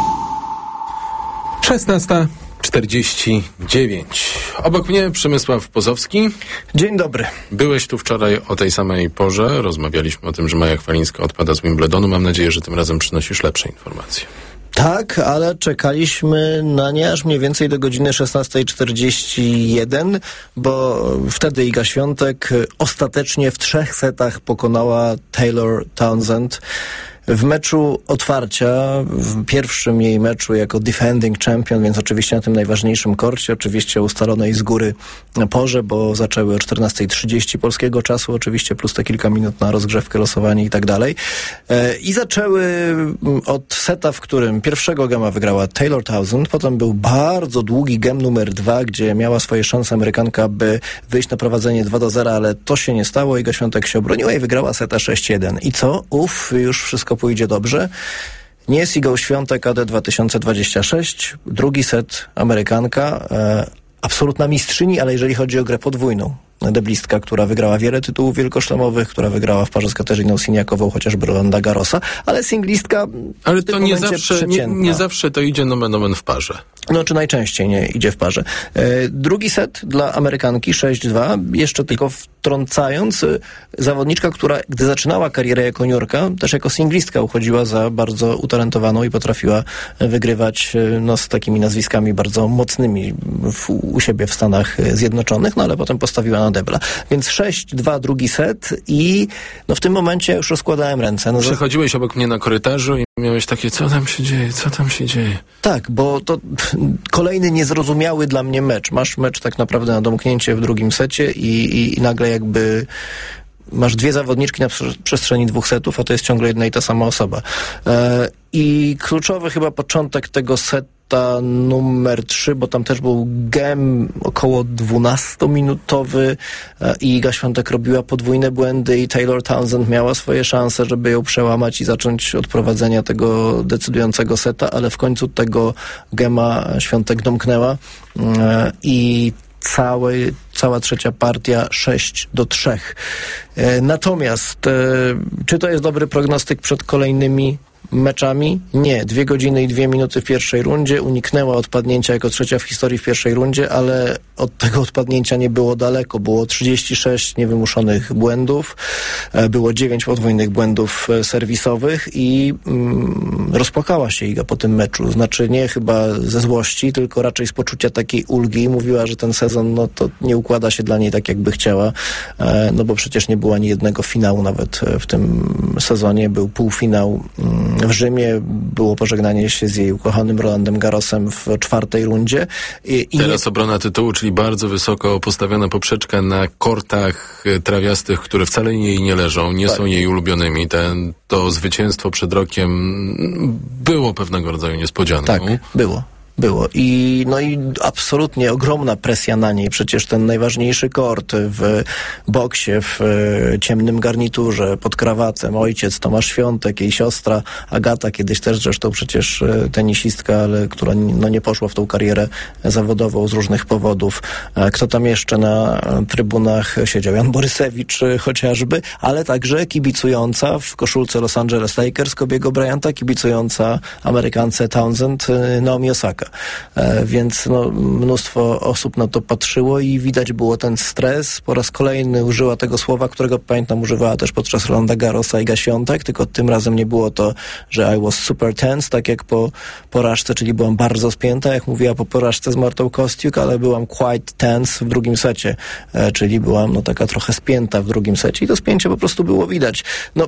szesnasta czterdzieści dziewięć. Obok mnie Przemysław Pozowski. Dzień dobry. Byłeś tu wczoraj o tej samej porze. Rozmawialiśmy o tym, że Maja Chwalińska odpada z Wimbledonu. Mam nadzieję, że tym razem przynosisz lepsze informacje. Tak, ale czekaliśmy na nie aż mniej więcej do godziny szesnasta czterdzieści jeden, bo wtedy Iga Świątek ostatecznie w trzech setach pokonała Taylor Townsend. W meczu otwarcia, w pierwszym jej meczu jako defending champion, więc oczywiście na tym najważniejszym korcie, oczywiście ustalonej z góry porze, bo zaczęły o czternasta trzydzieści polskiego czasu, oczywiście plus te kilka minut na rozgrzewkę, losowanie i tak dalej. I zaczęły od seta, w którym pierwszego gema wygrała Taylor Townsend, potem był bardzo długi gem numer dwa, gdzie miała swoje szanse Amerykanka, by wyjść na prowadzenie dwa do zera, ale to się nie stało. Iga Świątek się obroniła i wygrała seta sześć jeden. I co? Uf, już wszystko pójdzie dobrze. Nie jest Igą Świątek A D dwa tysiące dwadzieścia sześć. Drugi set Amerykanka. E, absolutna mistrzyni, ale jeżeli chodzi o grę podwójną. deblistka, która wygrała wiele tytułów wielkoszlemowych, która wygrała w parze z Katarzyną Siniakową, chociażby Rolanda Garrosa, ale singlistka ale to nie zawsze, nie, nie zawsze to idzie nomen omen w parze. No, czy najczęściej nie idzie w parze. E, drugi set dla Amerykanki, sześć dwa, jeszcze tylko wtrącając, zawodniczka, która gdy zaczynała karierę jako juniorka, też jako singlistka uchodziła za bardzo utalentowaną i potrafiła wygrywać no, z takimi nazwiskami bardzo mocnymi w, u siebie w Stanach Zjednoczonych, no ale potem postawiła na debla. Więc sześć dwa drugi set i no, w tym momencie już rozkładałem ręce. No, Przechodziłeś obok mnie na korytarzu i miałeś takie, co tam się dzieje, co tam się dzieje? Tak, bo to kolejny niezrozumiały dla mnie mecz. Masz mecz tak naprawdę na domknięcie w drugim secie i, i, i nagle jakby masz dwie zawodniczki na przestrzeni dwóch setów, a to jest ciągle jedna i ta sama osoba. E, I kluczowy chyba początek tego seta numer trzy, bo tam też był gem około dwunastominutowy e, i Iga Świątek robiła podwójne błędy i Taylor Townsend miała swoje szanse, żeby ją przełamać i zacząć od prowadzenia tego decydującego seta, ale w końcu tego gema Świątek domknęła e, i Cały, cała trzecia partia sześć do trzech. E, natomiast e, czy to jest dobry prognostyk przed kolejnymi meczami? Nie. Dwie godziny i dwie minuty w pierwszej rundzie. Uniknęła odpadnięcia jako trzecia w historii w pierwszej rundzie, ale od tego odpadnięcia nie było daleko. Było trzydzieści sześć niewymuszonych błędów. E, było dziewięć podwójnych błędów e, serwisowych i mm, rozpłakała się Iga po tym meczu. Znaczy nie chyba ze złości, tylko raczej z poczucia takiej ulgi. Mówiła, że ten sezon no to nie układa się dla niej tak, jakby chciała. E, no bo przecież nie było ani jednego finału nawet w tym sezonie. Był półfinał mm, w Rzymie, było pożegnanie się z jej ukochanym Rolandem Garrosem w czwartej rundzie. I, i Teraz nie... obrona tytułu, czyli bardzo wysoko postawiona poprzeczka na kortach trawiastych, które wcale jej nie leżą, nie tak. są jej ulubionymi. Ten, to zwycięstwo przed rokiem było pewnego rodzaju niespodzianką. Tak, było. Było. I, no i absolutnie ogromna presja na niej. Przecież ten najważniejszy kort w boksie, w e, ciemnym garniturze, pod krawatem, ojciec Tomasz Świątek, jej siostra Agata, kiedyś też zresztą przecież e, tenisistka, ale która no, nie poszła w tą karierę zawodową z różnych powodów. E, kto tam jeszcze na trybunach siedział? Jan Borysewicz e, chociażby, ale także kibicująca w koszulce Los Angeles Lakers Kobiego Bryanta, kibicująca Amerykance Townsend, e, Naomi Osaka. E, więc no, mnóstwo osób na to patrzyło i widać było ten stres. Po raz kolejny użyła tego słowa, którego pamiętam używała też podczas Rolanda Garrosa Iga Świątek, tylko tym razem nie było to, że I was super tense, tak jak po porażce, czyli byłam bardzo spięta, jak mówiła po porażce z Martą Kostiuk, ale byłam quite tense w drugim secie, e, czyli byłam no taka trochę spięta w drugim secie i to spięcie po prostu było widać. No...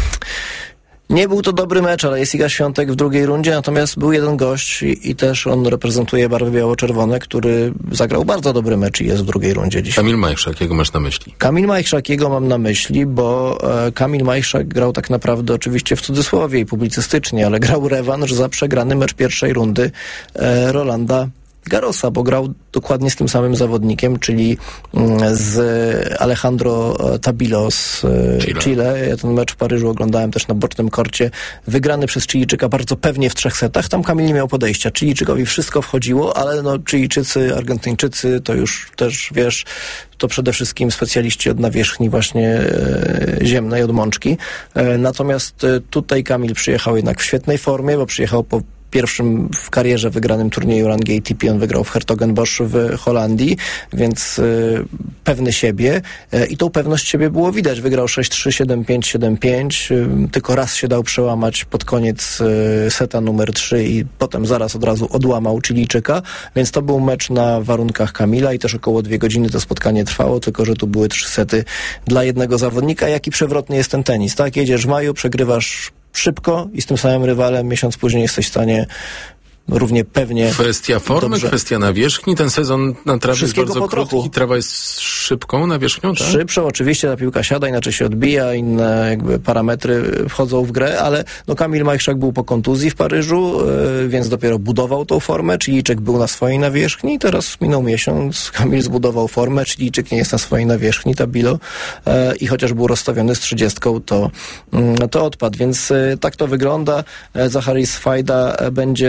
Nie był to dobry mecz, ale jest Iga Świątek w drugiej rundzie, natomiast był jeden gość i, i też on reprezentuje barwy biało-czerwone, który zagrał bardzo dobry mecz i jest w drugiej rundzie dzisiaj. Kamil Majchrzak, jakiego masz na myśli? Kamil Majchrzak, jego mam na myśli, bo e, Kamil Majchrzak grał tak naprawdę oczywiście w cudzysłowie i publicystycznie, ale grał rewanż za przegrany mecz pierwszej rundy e, Rolanda Garrosa, bo grał dokładnie z tym samym zawodnikiem, czyli z Alejandro Tabilo z Chile. Chile. Ja ten mecz w Paryżu oglądałem też na bocznym korcie. Wygrany przez Chilijczyka bardzo pewnie w trzech setach. Tam Kamil nie miał podejścia. Chilijczykowi wszystko wchodziło, ale no Chilijczycy, Argentyńczycy, to już też, wiesz, to przede wszystkim specjaliści od nawierzchni właśnie e, ziemnej, od mączki. E, natomiast e, tutaj Kamil przyjechał jednak w świetnej formie, bo przyjechał po pierwszym w karierze wygranym turnieju rangi A T P. On wygrał w Hertogenbosch w Holandii, więc y, pewny siebie y, i tą pewność siebie było widać. Wygrał sześć trzy, siedem pięć, siedem pięć. Y, tylko raz się dał przełamać pod koniec y, seta numer trzy i potem zaraz od razu odłamał Chilijczyka, więc to był mecz na warunkach Kamila i też około dwie godziny to spotkanie trwało, tylko że tu były trzy sety dla jednego zawodnika. Jaki przewrotny jest ten tenis, tak? Jedziesz w maju, przegrywasz szybko i z tym samym rywalem miesiąc później jesteś w stanie równie pewnie... Kwestia formy, dobrze. Kwestia nawierzchni. Ten sezon na trawie jest bardzo krótki. Trawa jest szybką nawierzchnią, tak? Szybszą, oczywiście. Ta piłka siada, inaczej się odbija, inne jakby parametry wchodzą w grę, ale no Kamil Majchrzak był po kontuzji w Paryżu, yy, więc dopiero budował tą formę. Chilijczyk był na swojej nawierzchni. Teraz minął miesiąc, Kamil zbudował formę. Chilijczyk nie jest na swojej nawierzchni, Tabilo. Yy, I chociaż był rozstawiony z trzydziestką, to, yy, to odpadł. Więc yy, tak to wygląda. Yy, Zacharis Fajda będzie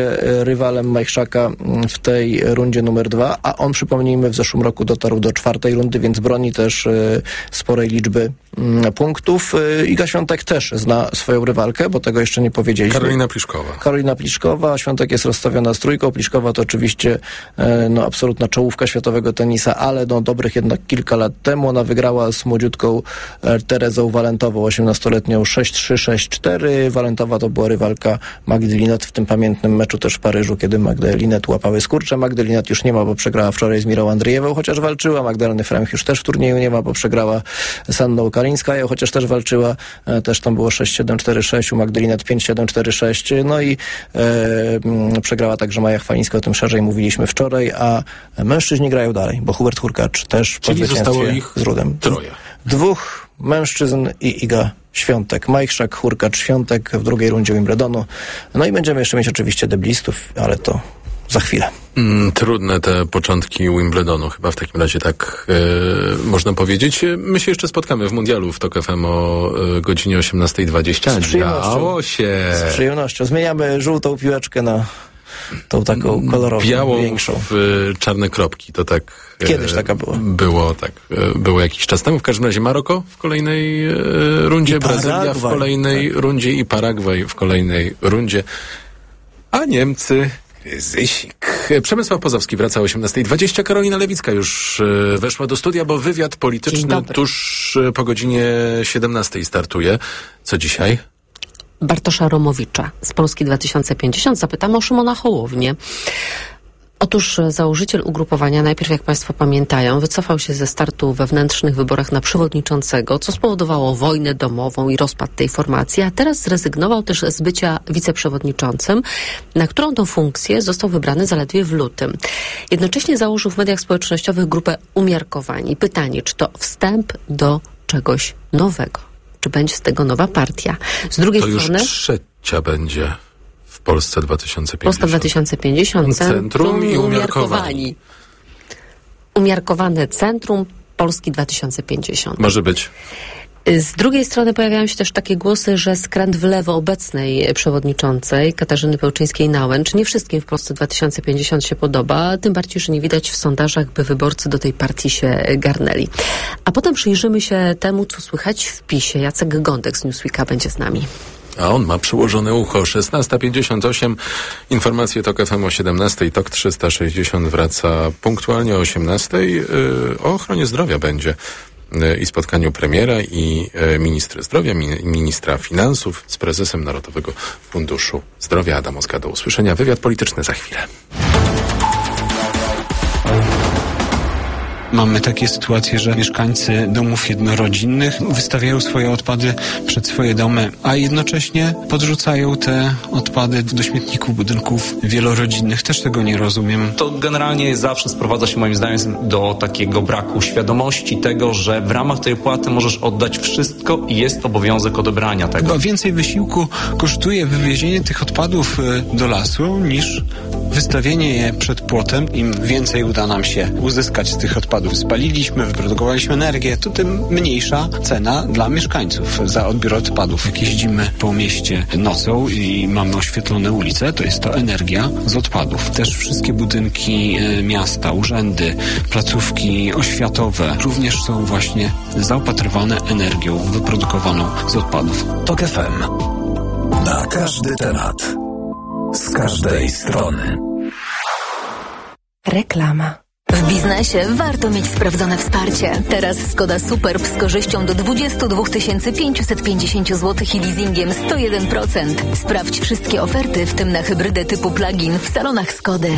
rywalem Majchrzaka w tej rundzie numer dwa, a on, przypomnijmy, w zeszłym roku dotarł do czwartej rundy, więc broni też sporej liczby punktów. Iga Świątek też zna swoją rywalkę, bo tego jeszcze nie powiedzieliśmy. Karolina Pliszkowa. Karolina Pliszkowa. Świątek jest rozstawiona z trójką. Pliszkowa to oczywiście no, absolutna czołówka światowego tenisa, ale no, dobrych jednak kilka lat temu ona wygrała z młodziutką Terezą Walentową, osiemnastoletnią, sześć trzy, sześć cztery. Walentowa to była rywalka Magdy Linette w tym pamiętnym meczu też w Paryżu, kiedy Magdę Linette łapały skurcze. Magdy Linette już nie ma, bo przegrała wczoraj z Mirą Andrzejewą, chociaż walczyła. Magdaleny Fremch już też w turnieju nie ma, bo przegrała z Anną Kalińskają, chociaż też walczyła. Też tam było sześć siedem cztery sześć, u Magdy Linette pięć siedem cztery sześć. No i e, przegrała także Maja Chwalińska, o tym szerzej mówiliśmy wczoraj, a mężczyźni grają dalej, bo Hubert Hurkacz też po zwycięstwie z Rudem. Troje. Dwóch mężczyzn i Iga Świątek. Majchrzak, Hurkacz, Świątek w drugiej rundzie Wimbledonu. No i będziemy jeszcze mieć oczywiście deblistów, ale to za chwilę. Mm, trudne te początki Wimbledonu, chyba w takim razie tak e, można powiedzieć. My się jeszcze spotkamy w Mundialu w Tok F M o e, godzinie osiemnasta dwadzieścia. Z przyjemnością. Działo się. Z przyjemnością. Zmieniamy żółtą piłeczkę na tą taką kolorową, białą większą. w e, czarne kropki. To tak... Kiedyś taka była. Było, tak. E, było jakiś czas temu. W każdym razie Maroko w kolejnej e, rundzie, Brazylia w kolejnej tak. rundzie i Paragwaj w kolejnej rundzie. A Niemcy... Zysik. Przemysław Pozowski wraca o osiemnasta dwadzieścia. Karolina Lewicka już e, weszła do studia, bo wywiad polityczny tuż po godzinie siedemnastej startuje. Co dzisiaj? Bartosza Romowicza z Polski dwa tysiące pięćdziesiąt. Zapytamy o Szymona Hołownię. Otóż założyciel ugrupowania, najpierw jak Państwo pamiętają, wycofał się ze startu w wewnętrznych wyborach na przewodniczącego, co spowodowało wojnę domową i rozpad tej formacji, a teraz zrezygnował też z bycia wiceprzewodniczącym, na którą tą funkcję został wybrany zaledwie w lutym. Jednocześnie założył w mediach społecznościowych grupę Umiarkowani. Pytanie, czy to wstęp do czegoś nowego? Czy będzie z tego nowa partia? Z drugiej to strony... już trzecia będzie. W Polsce dwa tysiące pięćdziesiąt. Polska dwa tysiące pięćdziesiąt. Centrum, Centrum i Umiarkowani. Umiarkowani. Umiarkowane Centrum Polski dwa tysiące pięćdziesiąt. Może być. Z drugiej strony pojawiają się też takie głosy, że skręt w lewo obecnej przewodniczącej Katarzyny Pełczyńskiej-Nałęcz nie wszystkim w Polsce dwa tysiące pięćdziesiąt się podoba, tym bardziej, że nie widać w sondażach, by wyborcy do tej partii się garnęli. A potem przyjrzymy się temu, co słychać w PiSie. Jacek Gądek z Newsweeka będzie z nami. A on ma przyłożone ucho. szesnasta pięćdziesiąt osiem. Informacje Tok F M o siedemnastej. Tok trzysta sześćdziesiąt wraca punktualnie o osiemnastej. Yy, o ochronie zdrowia będzie yy, i spotkaniu premiera i yy, ministra zdrowia, mi, ministra finansów z prezesem Narodowego Funduszu Zdrowia. Adam Ozga, do usłyszenia. Wywiad polityczny za chwilę. Mamy takie sytuacje, że mieszkańcy domów jednorodzinnych wystawiają swoje odpady przed swoje domy, a jednocześnie podrzucają te odpady do śmietników budynków wielorodzinnych. Też tego nie rozumiem. To generalnie zawsze sprowadza się moim zdaniem do takiego braku świadomości tego, że w ramach tej opłaty możesz oddać wszystko i jest obowiązek odebrania tego. Chyba więcej wysiłku kosztuje wywiezienie tych odpadów do lasu niż wystawienie je przed płotem. Im więcej uda nam się uzyskać z tych odpadów, spaliliśmy, wyprodukowaliśmy energię, to tym mniejsza cena dla mieszkańców za odbiór odpadów. Jak jeździmy po mieście nocą i mamy oświetlone ulice, to jest to energia z odpadów. Też wszystkie budynki miasta, urzędy, placówki oświatowe również są właśnie zaopatrywane energią wyprodukowaną z odpadów. Tok F M. Na każdy temat. Z każdej strony. Reklama. W biznesie warto mieć sprawdzone wsparcie. Teraz Skoda Superb z korzyścią do dwadzieścia dwa tysiące pięćset pięćdziesiąt złotych i leasingiem sto jeden procent. Sprawdź wszystkie oferty, w tym na hybrydę typu plug-in w salonach Skody.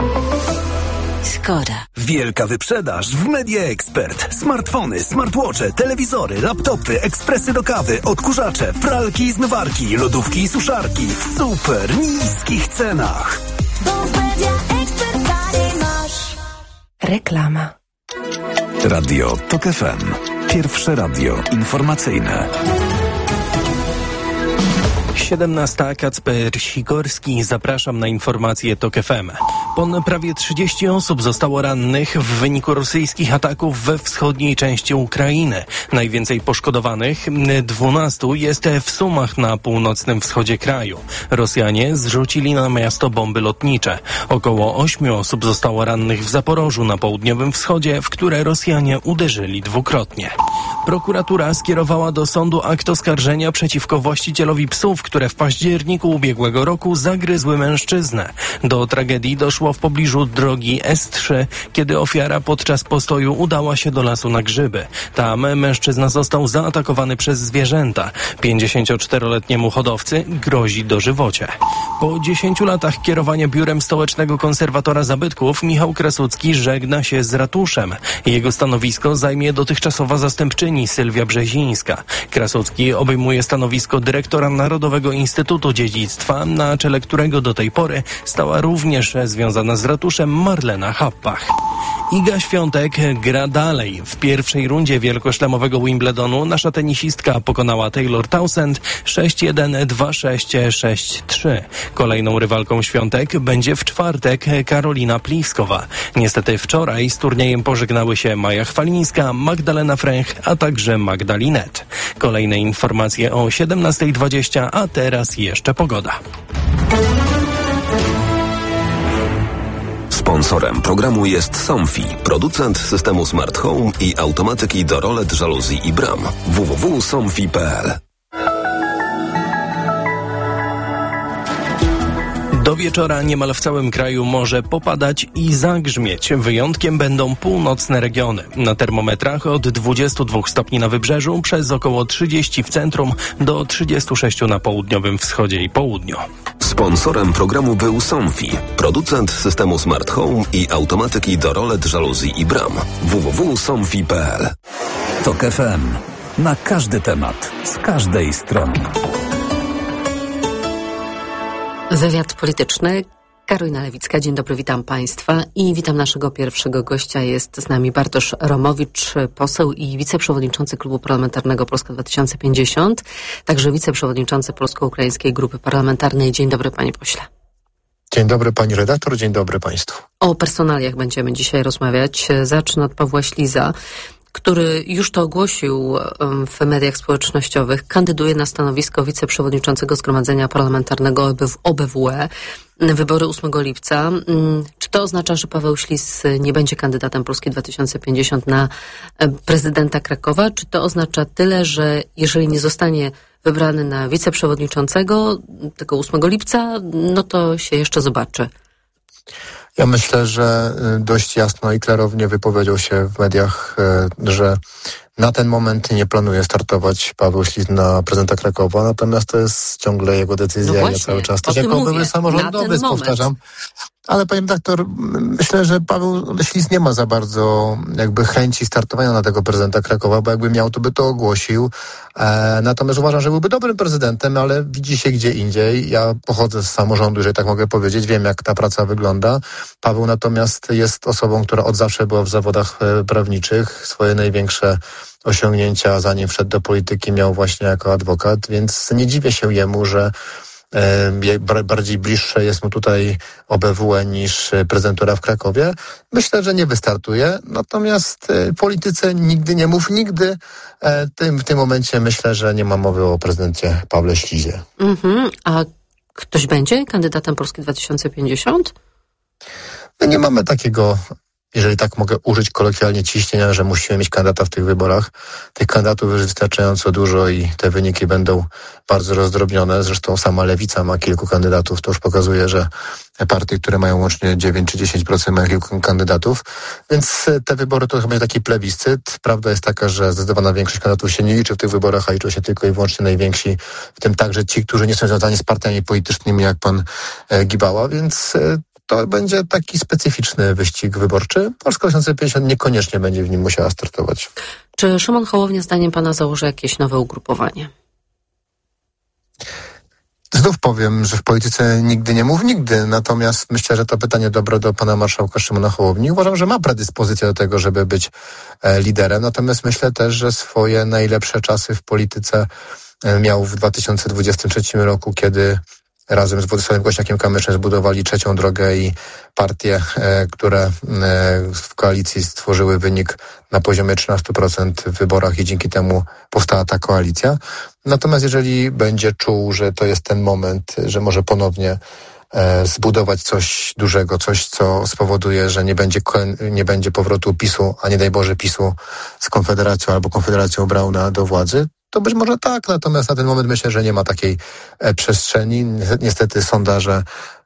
Skoda. Wielka wyprzedaż w Media Expert. Smartfony, smartwatche, telewizory, laptopy, ekspresy do kawy, odkurzacze, pralki i zmywarki, lodówki i suszarki w super niskich cenach. Bo w Media Expert taniej masz. Reklama. Radio Tok F M. Pierwsze radio informacyjne. siedemnasta, Kacper Sikorski, zapraszam na informacje TOK F M. Ponad prawie trzydzieści osób zostało rannych w wyniku rosyjskich ataków we wschodniej części Ukrainy. Najwięcej poszkodowanych, dwunastu, jest w Sumach na północnym wschodzie kraju. Rosjanie zrzucili na miasto bomby lotnicze. Około ośmiu osób zostało rannych w Zaporożu na południowym wschodzie, w które Rosjanie uderzyli dwukrotnie. Prokuratura skierowała do sądu akt oskarżenia przeciwko właścicielowi psów, które w październiku ubiegłego roku zagryzły mężczyznę. Do tragedii doszło w pobliżu drogi S trzy, kiedy ofiara podczas postoju udała się do lasu na grzyby. Tam mężczyzna został zaatakowany przez zwierzęta. pięćdziesięcioczteroletniemu hodowcy grozi dożywocie. Po dziesięciu latach kierowania biurem stołecznego konserwatora zabytków Michał Krasucki żegna się z ratuszem. Jego stanowisko zajmie dotychczasowa zastępczyni Sylwia Brzezińska. Krasucki obejmuje stanowisko dyrektora Narodowego Instytutu Dziedzictwa, na czele którego do tej pory stała również związana z ratuszem Marlena Happach. Iga Świątek gra dalej. W pierwszej rundzie wielkoszlemowego Wimbledonu nasza tenisistka pokonała Taylor Townsend sześć jeden, dwa sześć, sześć trzy. Kolejną rywalką Świątek będzie w czwartek Karolina Pliskowa. Niestety wczoraj z turniejem pożegnały się Maja Chwalińska, Magdalena Fręch, a także Magda Linet. Kolejne informacje o siedemnasta dwadzieścia, a teraz jeszcze pogoda. Sponsorem programu jest Somfy, producent systemu Smart Home i automatyki do rolet, żaluzji i bram. w w w kropka somfy kropka p l. Do wieczora niemal w całym kraju może popadać i zagrzmieć. Wyjątkiem będą północne regiony. Na termometrach od dwudziestu dwóch stopni na wybrzeżu, przez około trzydzieści w centrum do trzydziestu sześciu na południowym wschodzie i południu. Sponsorem programu był Somfy, producent systemu Smart Home i automatyki do rolet, żaluzji i bram. w w w kropka somfy kropka p l. TOK F M. Na każdy temat, z każdej strony. Wywiad polityczny. Karolina Lewicka, dzień dobry, witam Państwa i witam naszego pierwszego gościa. Jest z nami Bartosz Romowicz, poseł i wiceprzewodniczący Klubu Parlamentarnego Polska dwa tysiące pięćdziesiąt, także wiceprzewodniczący Polsko-Ukraińskiej Grupy Parlamentarnej. Dzień dobry, panie pośle. Dzień dobry pani redaktor, dzień dobry państwu. O personaliach będziemy dzisiaj rozmawiać. Zacznę od Pawła Śliza, który już to ogłosił w mediach społecznościowych, kandyduje na stanowisko wiceprzewodniczącego Zgromadzenia Parlamentarnego O B W E. Wybory ósmego lipca. Czy to oznacza, że Paweł Ślis nie będzie kandydatem Polski dwa tysiące pięćdziesiąt na prezydenta Krakowa? Czy to oznacza tyle, że jeżeli nie zostanie wybrany na wiceprzewodniczącego tego ósmego lipca, no to się jeszcze zobaczy? Ja myślę, że dość jasno i klarownie wypowiedział się w mediach, że na ten moment nie planuje startować Paweł Ślis na prezydenta Krakowa, natomiast to jest ciągle jego decyzja. No właśnie, ja cały czas też jako były samorządowiec powtarzam. Ale panie redaktor, myślę, że Paweł Ślis nie ma za bardzo jakby chęci startowania na tego prezydenta Krakowa, bo jakby miał, to by to ogłosił. E, natomiast uważam, że byłby dobrym prezydentem, ale widzi się gdzie indziej. Ja pochodzę z samorządu, jeżeli tak mogę powiedzieć, wiem jak ta praca wygląda. Paweł natomiast jest osobą, która od zawsze była w zawodach e, prawniczych. Swoje największe osiągnięcia, zanim wszedł do polityki, miał właśnie jako adwokat, więc nie dziwię się jemu, że e, bardziej bliższe jest mu tutaj O B W E niż prezydentura w Krakowie. Myślę, że nie wystartuje, natomiast e, polityce nigdy nie mów nigdy. E, tym, w tym momencie myślę, że nie ma mowy o prezydencie Pawle Ślizie. Mhm. A ktoś będzie kandydatem Polski dwa tysiące pięćdziesiąt? My nie mamy takiego, jeżeli tak mogę użyć kolokwialnie, ciśnienia, że musimy mieć kandydata w tych wyborach. Tych kandydatów jest wystarczająco dużo i te wyniki będą bardzo rozdrobnione. Zresztą sama Lewica ma kilku kandydatów. To już pokazuje, że partie, które mają łącznie dziewięć czy dziesięć procent mają kilku kandydatów. Więc te wybory to chyba będzie taki plebiscyt. Prawda jest taka, że zdecydowana większość kandydatów się nie liczy w tych wyborach, a liczą się tylko i wyłącznie najwięksi, w tym także ci, którzy nie są związani z partiami politycznymi, jak pan Gibała, więc to będzie taki specyficzny wyścig wyborczy. Polska dwa tysiące pięćdziesiąt niekoniecznie będzie w nim musiała startować. Czy Szymon Hołownia zdaniem pana założy jakieś nowe ugrupowanie? Znów powiem, że w polityce nigdy nie mów nigdy, natomiast myślę, że to pytanie dobre do pana marszałka Szymona Hołowni. Uważam, że ma predyspozycję do tego, żeby być e, liderem, natomiast myślę też, że swoje najlepsze czasy w polityce miał w dwa tysiące dwudziestym trzecim roku, kiedy razem z Władysławem Kosiniakiem-Kamyszem zbudowali trzecią drogę i partie, e, które e, w koalicji stworzyły wynik na poziomie trzynaście procent w wyborach i dzięki temu powstała ta koalicja. Natomiast jeżeli będzie czuł, że to jest ten moment, że może ponownie e, zbudować coś dużego, coś, co spowoduje, że nie będzie, nie będzie powrotu PiSu, a nie daj Boże PiSu z Konfederacją albo Konfederacją Brauna do władzy, to być może tak, natomiast na ten moment myślę, że nie ma takiej e, przestrzeni. Niestety sondaże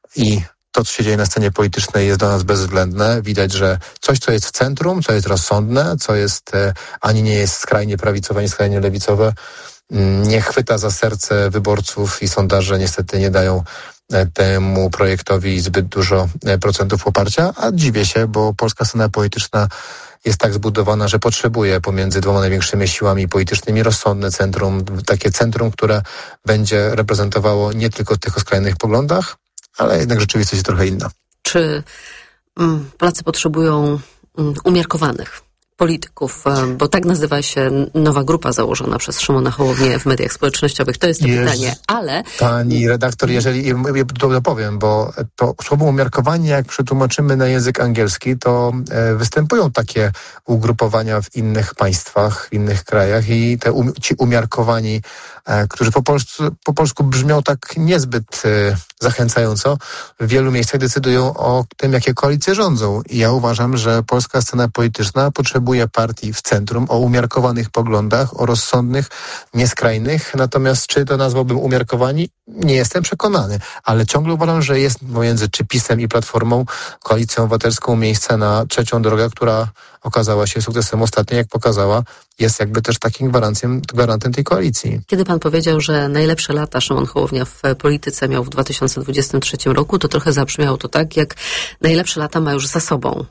i to, co się dzieje na scenie politycznej, jest dla nas bezwzględne. Widać, że coś, co jest w centrum, co jest rozsądne, co jest e, ani nie jest skrajnie prawicowe, ani skrajnie lewicowe, m, nie chwyta za serce wyborców i sondaże niestety nie dają e, temu projektowi zbyt dużo e, procentów poparcia, a dziwię się, bo polska scena polityczna jest tak zbudowana, że potrzebuje pomiędzy dwoma największymi siłami politycznymi rozsądne centrum, takie centrum, które będzie reprezentowało nie tylko tych o skrajnych poglądach, ale jednak rzeczywistość jest trochę inna. Czy mm, Polacy potrzebują mm, umiarkowanych polityków, bo tak nazywa się nowa grupa założona przez Szymona Hołownię w mediach społecznościowych. To jest to Jeż... pytanie, ale... Pani redaktor, jeżeli to dopowiem, bo to słowo umiarkowanie, jak przetłumaczymy na język angielski, to e, występują takie ugrupowania w innych państwach, w innych krajach i te um, ci umiarkowani, e, którzy po, polsku, po polsku brzmią tak niezbyt e, zachęcająco, w wielu miejscach decydują o tym, jakie koalicje rządzą. I ja uważam, że polska scena polityczna potrzebuje partii w centrum, o umiarkowanych poglądach, o rozsądnych, nieskrajnych. Natomiast czy to nazwałbym umiarkowani? Nie jestem przekonany, ale ciągle uważam, że jest pomiędzy czy PiS-em i Platformą, Koalicją Obywatelską miejsce na trzecią drogę, która okazała się sukcesem ostatnio, jak pokazała, jest jakby też takim gwarantem, gwarantem tej koalicji. Kiedy pan powiedział, że najlepsze lata Szymon Hołownia w polityce miał w dwa tysiące dwudziestym trzecim roku, to trochę zabrzmiało to tak, jak najlepsze lata ma już za sobą.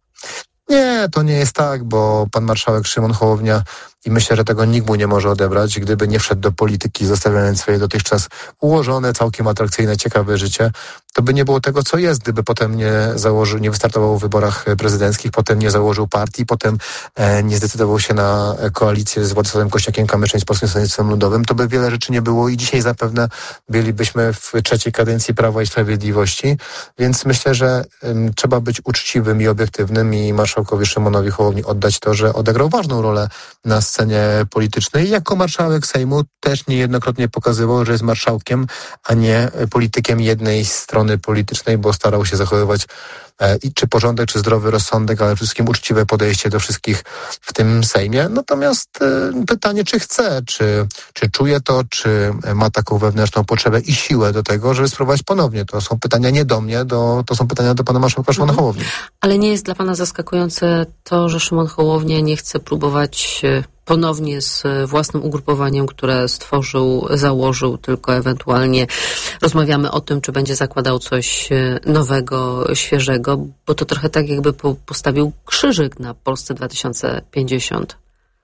Nie, to nie jest tak, bo pan marszałek Szymon Hołownia, i myślę, że tego nikt mu nie może odebrać, gdyby nie wszedł do polityki, zostawiając swoje dotychczas ułożone, całkiem atrakcyjne, ciekawe życie, to by nie było tego, co jest, gdyby potem nie założył, nie wystartował w wyborach prezydenckich, potem nie założył partii, potem e, nie zdecydował się na koalicję z Władysławem Kosiniakiem-Kamyszem i z Polskim Stronnictwem Ludowym, to by wiele rzeczy nie było i dzisiaj zapewne bylibyśmy w trzeciej kadencji Prawa i Sprawiedliwości, więc myślę, że um, trzeba być uczciwym i obiektywnym i marszałkowi Szymonowi Hołowni oddać to, że odegrał ważną rolę na scenie politycznej. Jako marszałek Sejmu też niejednokrotnie pokazywał, że jest marszałkiem, a nie politykiem jednej strony politycznej, bo starał się zachowywać e, i czy porządek, czy zdrowy rozsądek, ale przede wszystkim uczciwe podejście do wszystkich w tym Sejmie. Natomiast e, pytanie, czy chce, czy, czy czuje to, czy ma taką wewnętrzną potrzebę i siłę do tego, żeby spróbować ponownie. To są pytania nie do mnie, do, to są pytania do pana marszałka Szymona mhm. Hołowni. Ale nie jest dla pana zaskakujące to, że Szymon Hołownia nie chce próbować ponownie z własnym ugrupowaniem, które stworzył, założył, tylko ewentualnie rozmawiamy o tym, czy będzie zakładał coś nowego, świeżego, bo to trochę tak jakby postawił krzyżyk na Polsce dwa tysiące pięćdziesiąt.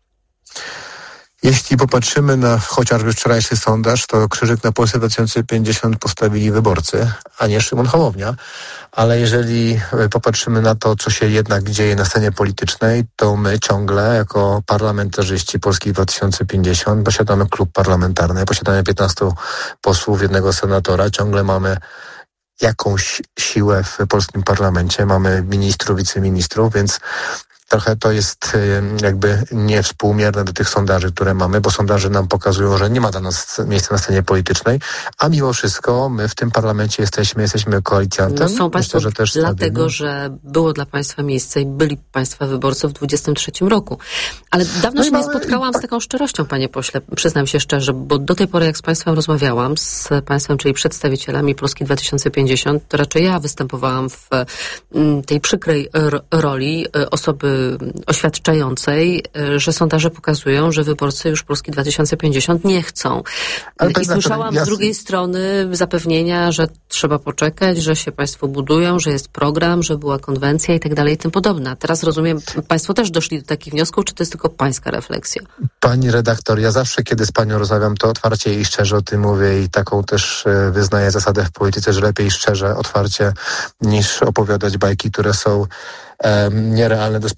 Jeśli popatrzymy na chociażby wczorajszy sondaż, to krzyżyk na Polsce dwa tysiące pięćdziesiąt postawili wyborcy, a nie Szymon Hołownia. Ale jeżeli popatrzymy na to, co się jednak dzieje na scenie politycznej, to my ciągle jako parlamentarzyści Polski dwa tysiące pięćdziesiąt posiadamy klub parlamentarny, posiadamy piętnastu posłów, jednego senatora, ciągle mamy jakąś siłę w polskim parlamencie, mamy ministrów, wiceministrów, więc trochę to jest jakby niewspółmierne do tych sondaży, które mamy, bo sondaże nam pokazują, że nie ma dla nas miejsca na scenie politycznej, a mimo wszystko my w tym parlamencie jesteśmy, jesteśmy koalicjantem. No są państwo Myślę, że też dlatego, stabilnie. że było dla państwa miejsce i byli państwa wyborcy w dwudziestym trzecim roku. Ale dawno No się i nie mamy- spotkałam z taką szczerością, panie pośle, przyznam się szczerze, bo do tej pory jak z państwem rozmawiałam, z państwem, czyli przedstawicielami Polski dwa tysiące pięćdziesiąt, to raczej ja występowałam w mm, tej przykrej r- roli y, osoby oświadczającej, y, że sondaże pokazują, że wyborcy już Polski dwa tysiące pięćdziesiąt nie chcą. Ale I tak naprawdę słyszałam ja- z drugiej strony zapewnienia, że trzeba poczekać, że się państwo budują, że jest program, że była konwencja i tak dalej i tym podobne. A teraz rozumiem, państwo też doszli do takich wniosków, czy to jest tylko pańska refleksja? Pani redaktor, ja zawsze, kiedy z panią rozmawiam, to otwarcie i szczerze o tym mówię i taką też e, wyznaję zasadę w polityce, że lepiej szczerze, otwarcie, niż opowiadać bajki, które są e, nierealne do spełnienia.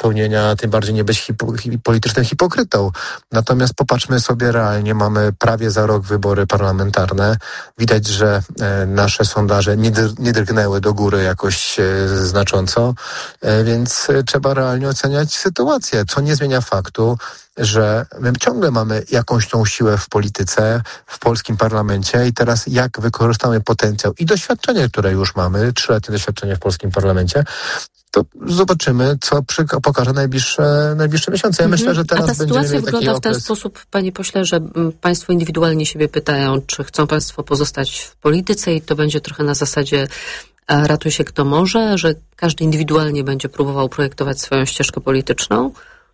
spełnienia, tym bardziej nie być hipo, hi, politycznym hipokrytą. Natomiast popatrzmy sobie realnie, mamy prawie za rok wybory parlamentarne. Widać, że e, nasze sondaże nie, dr, nie drgnęły do góry jakoś e, znacząco, e, więc e, trzeba realnie oceniać sytuację, co nie zmienia faktu, że my ciągle mamy jakąś tą siłę w polityce, w polskim parlamencie i teraz jak wykorzystamy potencjał i doświadczenie, które już mamy, trzyletnie doświadczenie w polskim parlamencie, to zobaczymy, co przy, pokaże najbliższe, najbliższe miesiące. Ja mhm. myślę, że teraz A ta sytuacja wygląda w ten okres... sposób, panie pośle, że państwo indywidualnie siebie pytają, czy chcą państwo pozostać w polityce i to będzie trochę na zasadzie ratuj się kto może, że każdy indywidualnie będzie próbował projektować swoją ścieżkę polityczną?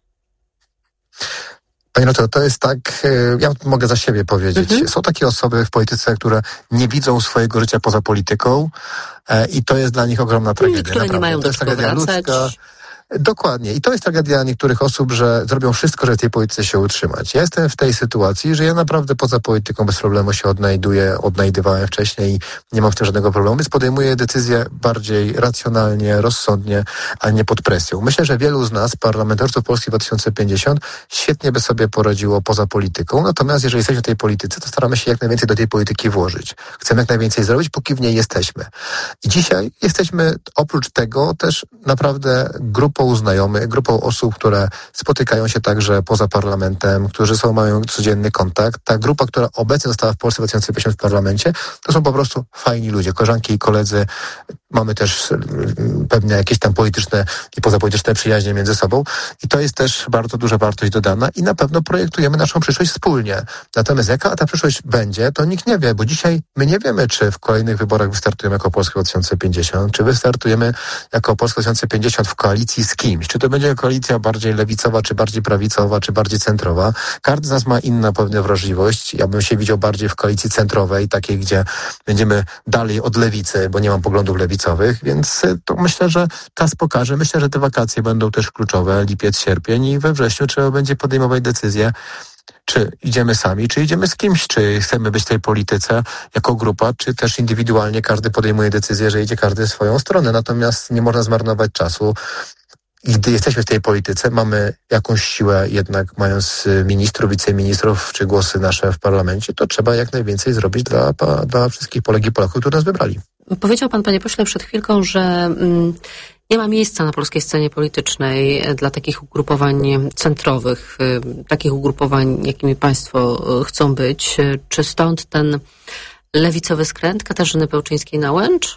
Panie no to, to jest tak, ja mogę za siebie powiedzieć. Mhm. Są takie osoby w polityce, które nie widzą swojego życia poza polityką e, i to jest dla nich ogromna tragedia. Które naprawdę. Nie mają do czego wracać. Ludzka. Dokładnie. I to jest tragedia niektórych osób, że zrobią wszystko, żeby w tej polityce się utrzymać. Ja jestem w tej sytuacji, że ja naprawdę poza polityką bez problemu się odnajduję, odnajdywałem wcześniej i nie mam w tym żadnego problemu, więc podejmuję decyzje bardziej racjonalnie, rozsądnie, a nie pod presją. Myślę, że wielu z nas, parlamentarzów Polski dwa tysiące pięćdziesiąt, świetnie by sobie poradziło poza polityką. Natomiast jeżeli jesteśmy w tej polityce, to staramy się jak najwięcej do tej polityki włożyć. Chcemy jak najwięcej zrobić, póki w niej jesteśmy. I dzisiaj jesteśmy oprócz tego też naprawdę grupą znajomych, grupą osób, które spotykają się także poza parlamentem, którzy są, mają codzienny kontakt. Ta grupa, która obecnie została w Polsce dwa tysiące pięćdziesiąt w parlamencie, to są po prostu fajni ludzie, koleżanki i koledzy. Mamy też pewne jakieś tam polityczne i pozapolityczne przyjaźnie między sobą i to jest też bardzo duża wartość dodana i na pewno projektujemy naszą przyszłość wspólnie. Natomiast jaka ta przyszłość będzie, to nikt nie wie, bo dzisiaj my nie wiemy, czy w kolejnych wyborach wystartujemy jako Polska dwa tysiące pięćdziesiąt, czy wystartujemy jako Polska dwa tysiące pięćdziesiąt w koalicji z kimś. Czy to będzie koalicja bardziej lewicowa, czy bardziej prawicowa, czy bardziej centrowa. Każdy z nas ma inną pewną wrażliwość. Ja bym się widział bardziej w koalicji centrowej, takiej, gdzie będziemy dalej od lewicy, bo nie mam poglądów lewicowych, więc to myślę, że czas pokaże. Myślę, że te wakacje będą też kluczowe, lipiec, sierpień i we wrześniu trzeba będzie podejmować decyzję, czy idziemy sami, czy idziemy z kimś, czy chcemy być w tej polityce jako grupa, czy też indywidualnie każdy podejmuje decyzję, że idzie każdy w swoją stronę. Natomiast nie można zmarnować czasu. I gdy jesteśmy w tej polityce, mamy jakąś siłę, jednak mając ministrów, wiceministrów, czy głosy nasze w parlamencie, to trzeba jak najwięcej zrobić dla, dla wszystkich Polek i Polaków, którzy nas wybrali. Powiedział pan, panie pośle, przed chwilką, że mm, nie ma miejsca na polskiej scenie politycznej dla takich ugrupowań centrowych, y, takich ugrupowań, jakimi państwo y, chcą być. Czy stąd ten lewicowy skręt Katarzyny Pełczyńskiej-Nałęcz?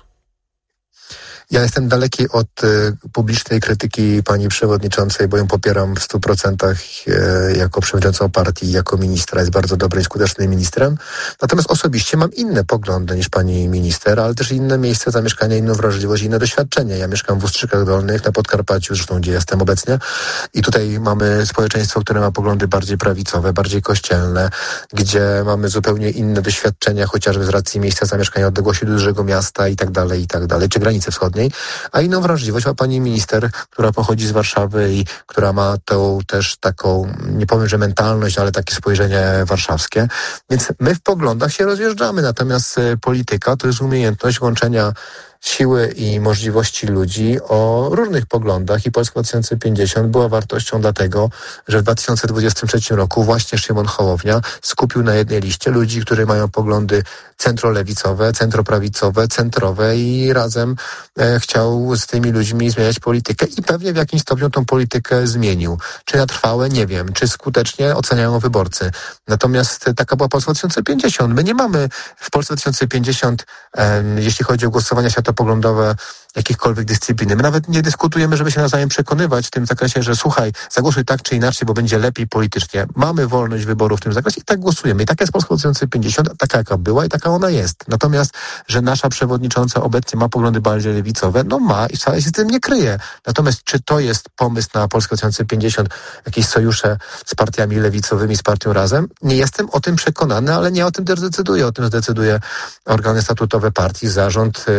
Ja jestem daleki od y, publicznej krytyki pani przewodniczącej, bo ją popieram w stu procentach y, jako przewodniczącą partii, jako ministra. Jest bardzo dobrym i skutecznym ministrem. Natomiast osobiście mam inne poglądy niż pani minister, ale też inne miejsce zamieszkania, inną wrażliwość, inne doświadczenie. Ja mieszkam w Ustrzykach Dolnych, na Podkarpaciu, zresztą gdzie jestem obecnie. I tutaj mamy społeczeństwo, które ma poglądy bardziej prawicowe, bardziej kościelne, gdzie mamy zupełnie inne doświadczenia, chociażby z racji miejsca zamieszkania, odległości do dużego miasta i tak dalej, i tak dalej, czy granicy wschodniej. A inną wrażliwość ma pani minister, która pochodzi z Warszawy i która ma tą też taką, nie powiem, że mentalność, ale takie spojrzenie warszawskie. Więc my w poglądach się rozjeżdżamy, natomiast polityka to jest umiejętność łączenia siły i możliwości ludzi o różnych poglądach i Polska dwa tysiące pięćdziesiąt była wartością dlatego, że w dwa tysiące dwudziestym trzecim roku właśnie Szymon Hołownia skupił na jednej liście ludzi, którzy mają poglądy centrolewicowe, centroprawicowe, centrowe i razem e, chciał z tymi ludźmi zmieniać politykę i pewnie w jakimś stopniu tą politykę zmienił. Czy na trwałe? Nie wiem. Czy skutecznie? Oceniają wyborcy. Natomiast taka była Polska dwa tysiące pięćdziesiąt. My nie mamy w Polsce dwa tysiące pięćdziesiąt, e, jeśli chodzi o głosowania światopoglądowe, jakichkolwiek dyscypliny. My nawet nie dyskutujemy, żeby się nawzajem przekonywać w tym zakresie, że słuchaj, zagłosuj tak czy inaczej, bo będzie lepiej politycznie. Mamy wolność wyboru w tym zakresie i tak głosujemy. I taka jest Polska dwa tysiące pięćdziesiąt, taka jaka była i taka ona jest. Natomiast, że nasza przewodnicząca obecnie ma poglądy bardziej lewicowe, no ma i wcale się z tym nie kryje. Natomiast czy to jest pomysł na Polskę dwa tysiące pięćdziesiąt, jakieś sojusze z partiami lewicowymi, z partią Razem? Nie jestem o tym przekonany, ale nie o tym też decyduję. O tym zdecyduje organy statutowe partii, zarząd, zjazd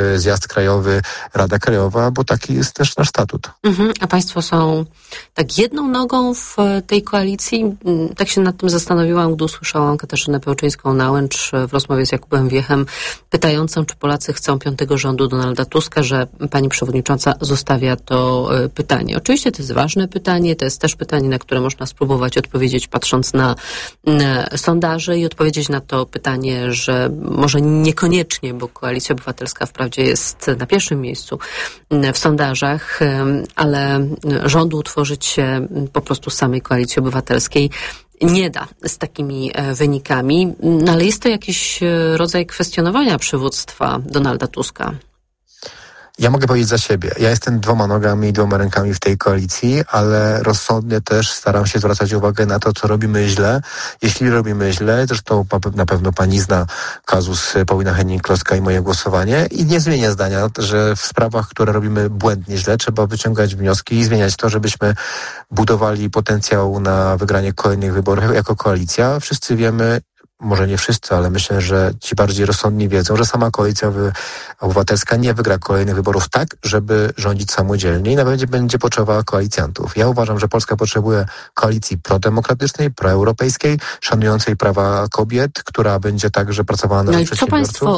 Trust Krajowy, Rada Krajowa, bo taki jest też nasz statut. Mhm. A państwo są tak jedną nogą w tej koalicji? Tak się nad tym zastanowiłam, gdy usłyszałam Katarzynę Pełczyńską-Nałęcz w rozmowie z Jakubem Wiechem, pytającą, czy Polacy chcą piątego rządu Donalda Tuska, że pani przewodnicząca zostawia to pytanie. Oczywiście to jest ważne pytanie, to jest też pytanie, na które można spróbować odpowiedzieć patrząc na, na sondaże i odpowiedzieć na to pytanie, że może niekoniecznie, bo Koalicja Obywatelska wprawdzie jest na pierwszym miejscu w sondażach, ale rządu utworzyć się po prostu z samej Koalicji Obywatelskiej nie da z takimi wynikami, no ale jest to jakiś rodzaj kwestionowania przywództwa Donalda Tuska. Ja mogę powiedzieć za siebie. Ja jestem dwoma nogami i dwoma rękami w tej koalicji, ale rozsądnie też staram się zwracać uwagę na to, co robimy źle. Jeśli robimy źle, zresztą na pewno pani zna kazus Paulina Henning-Kloska i moje głosowanie i nie zmienię zdania, że w sprawach, które robimy błędnie źle, trzeba wyciągać wnioski i zmieniać to, żebyśmy budowali potencjał na wygranie kolejnych wyborów jako koalicja. Wszyscy wiemy, może nie wszyscy, ale myślę, że ci bardziej rozsądni wiedzą, że sama Koalicja Obywatelska nie wygra kolejnych wyborów tak, żeby rządzić samodzielnie i nawet będzie potrzebowała koalicjantów. Ja uważam, że Polska potrzebuje koalicji prodemokratycznej, proeuropejskiej, szanującej prawa kobiet, która będzie także pracowała na rzecz przedsiębiorców.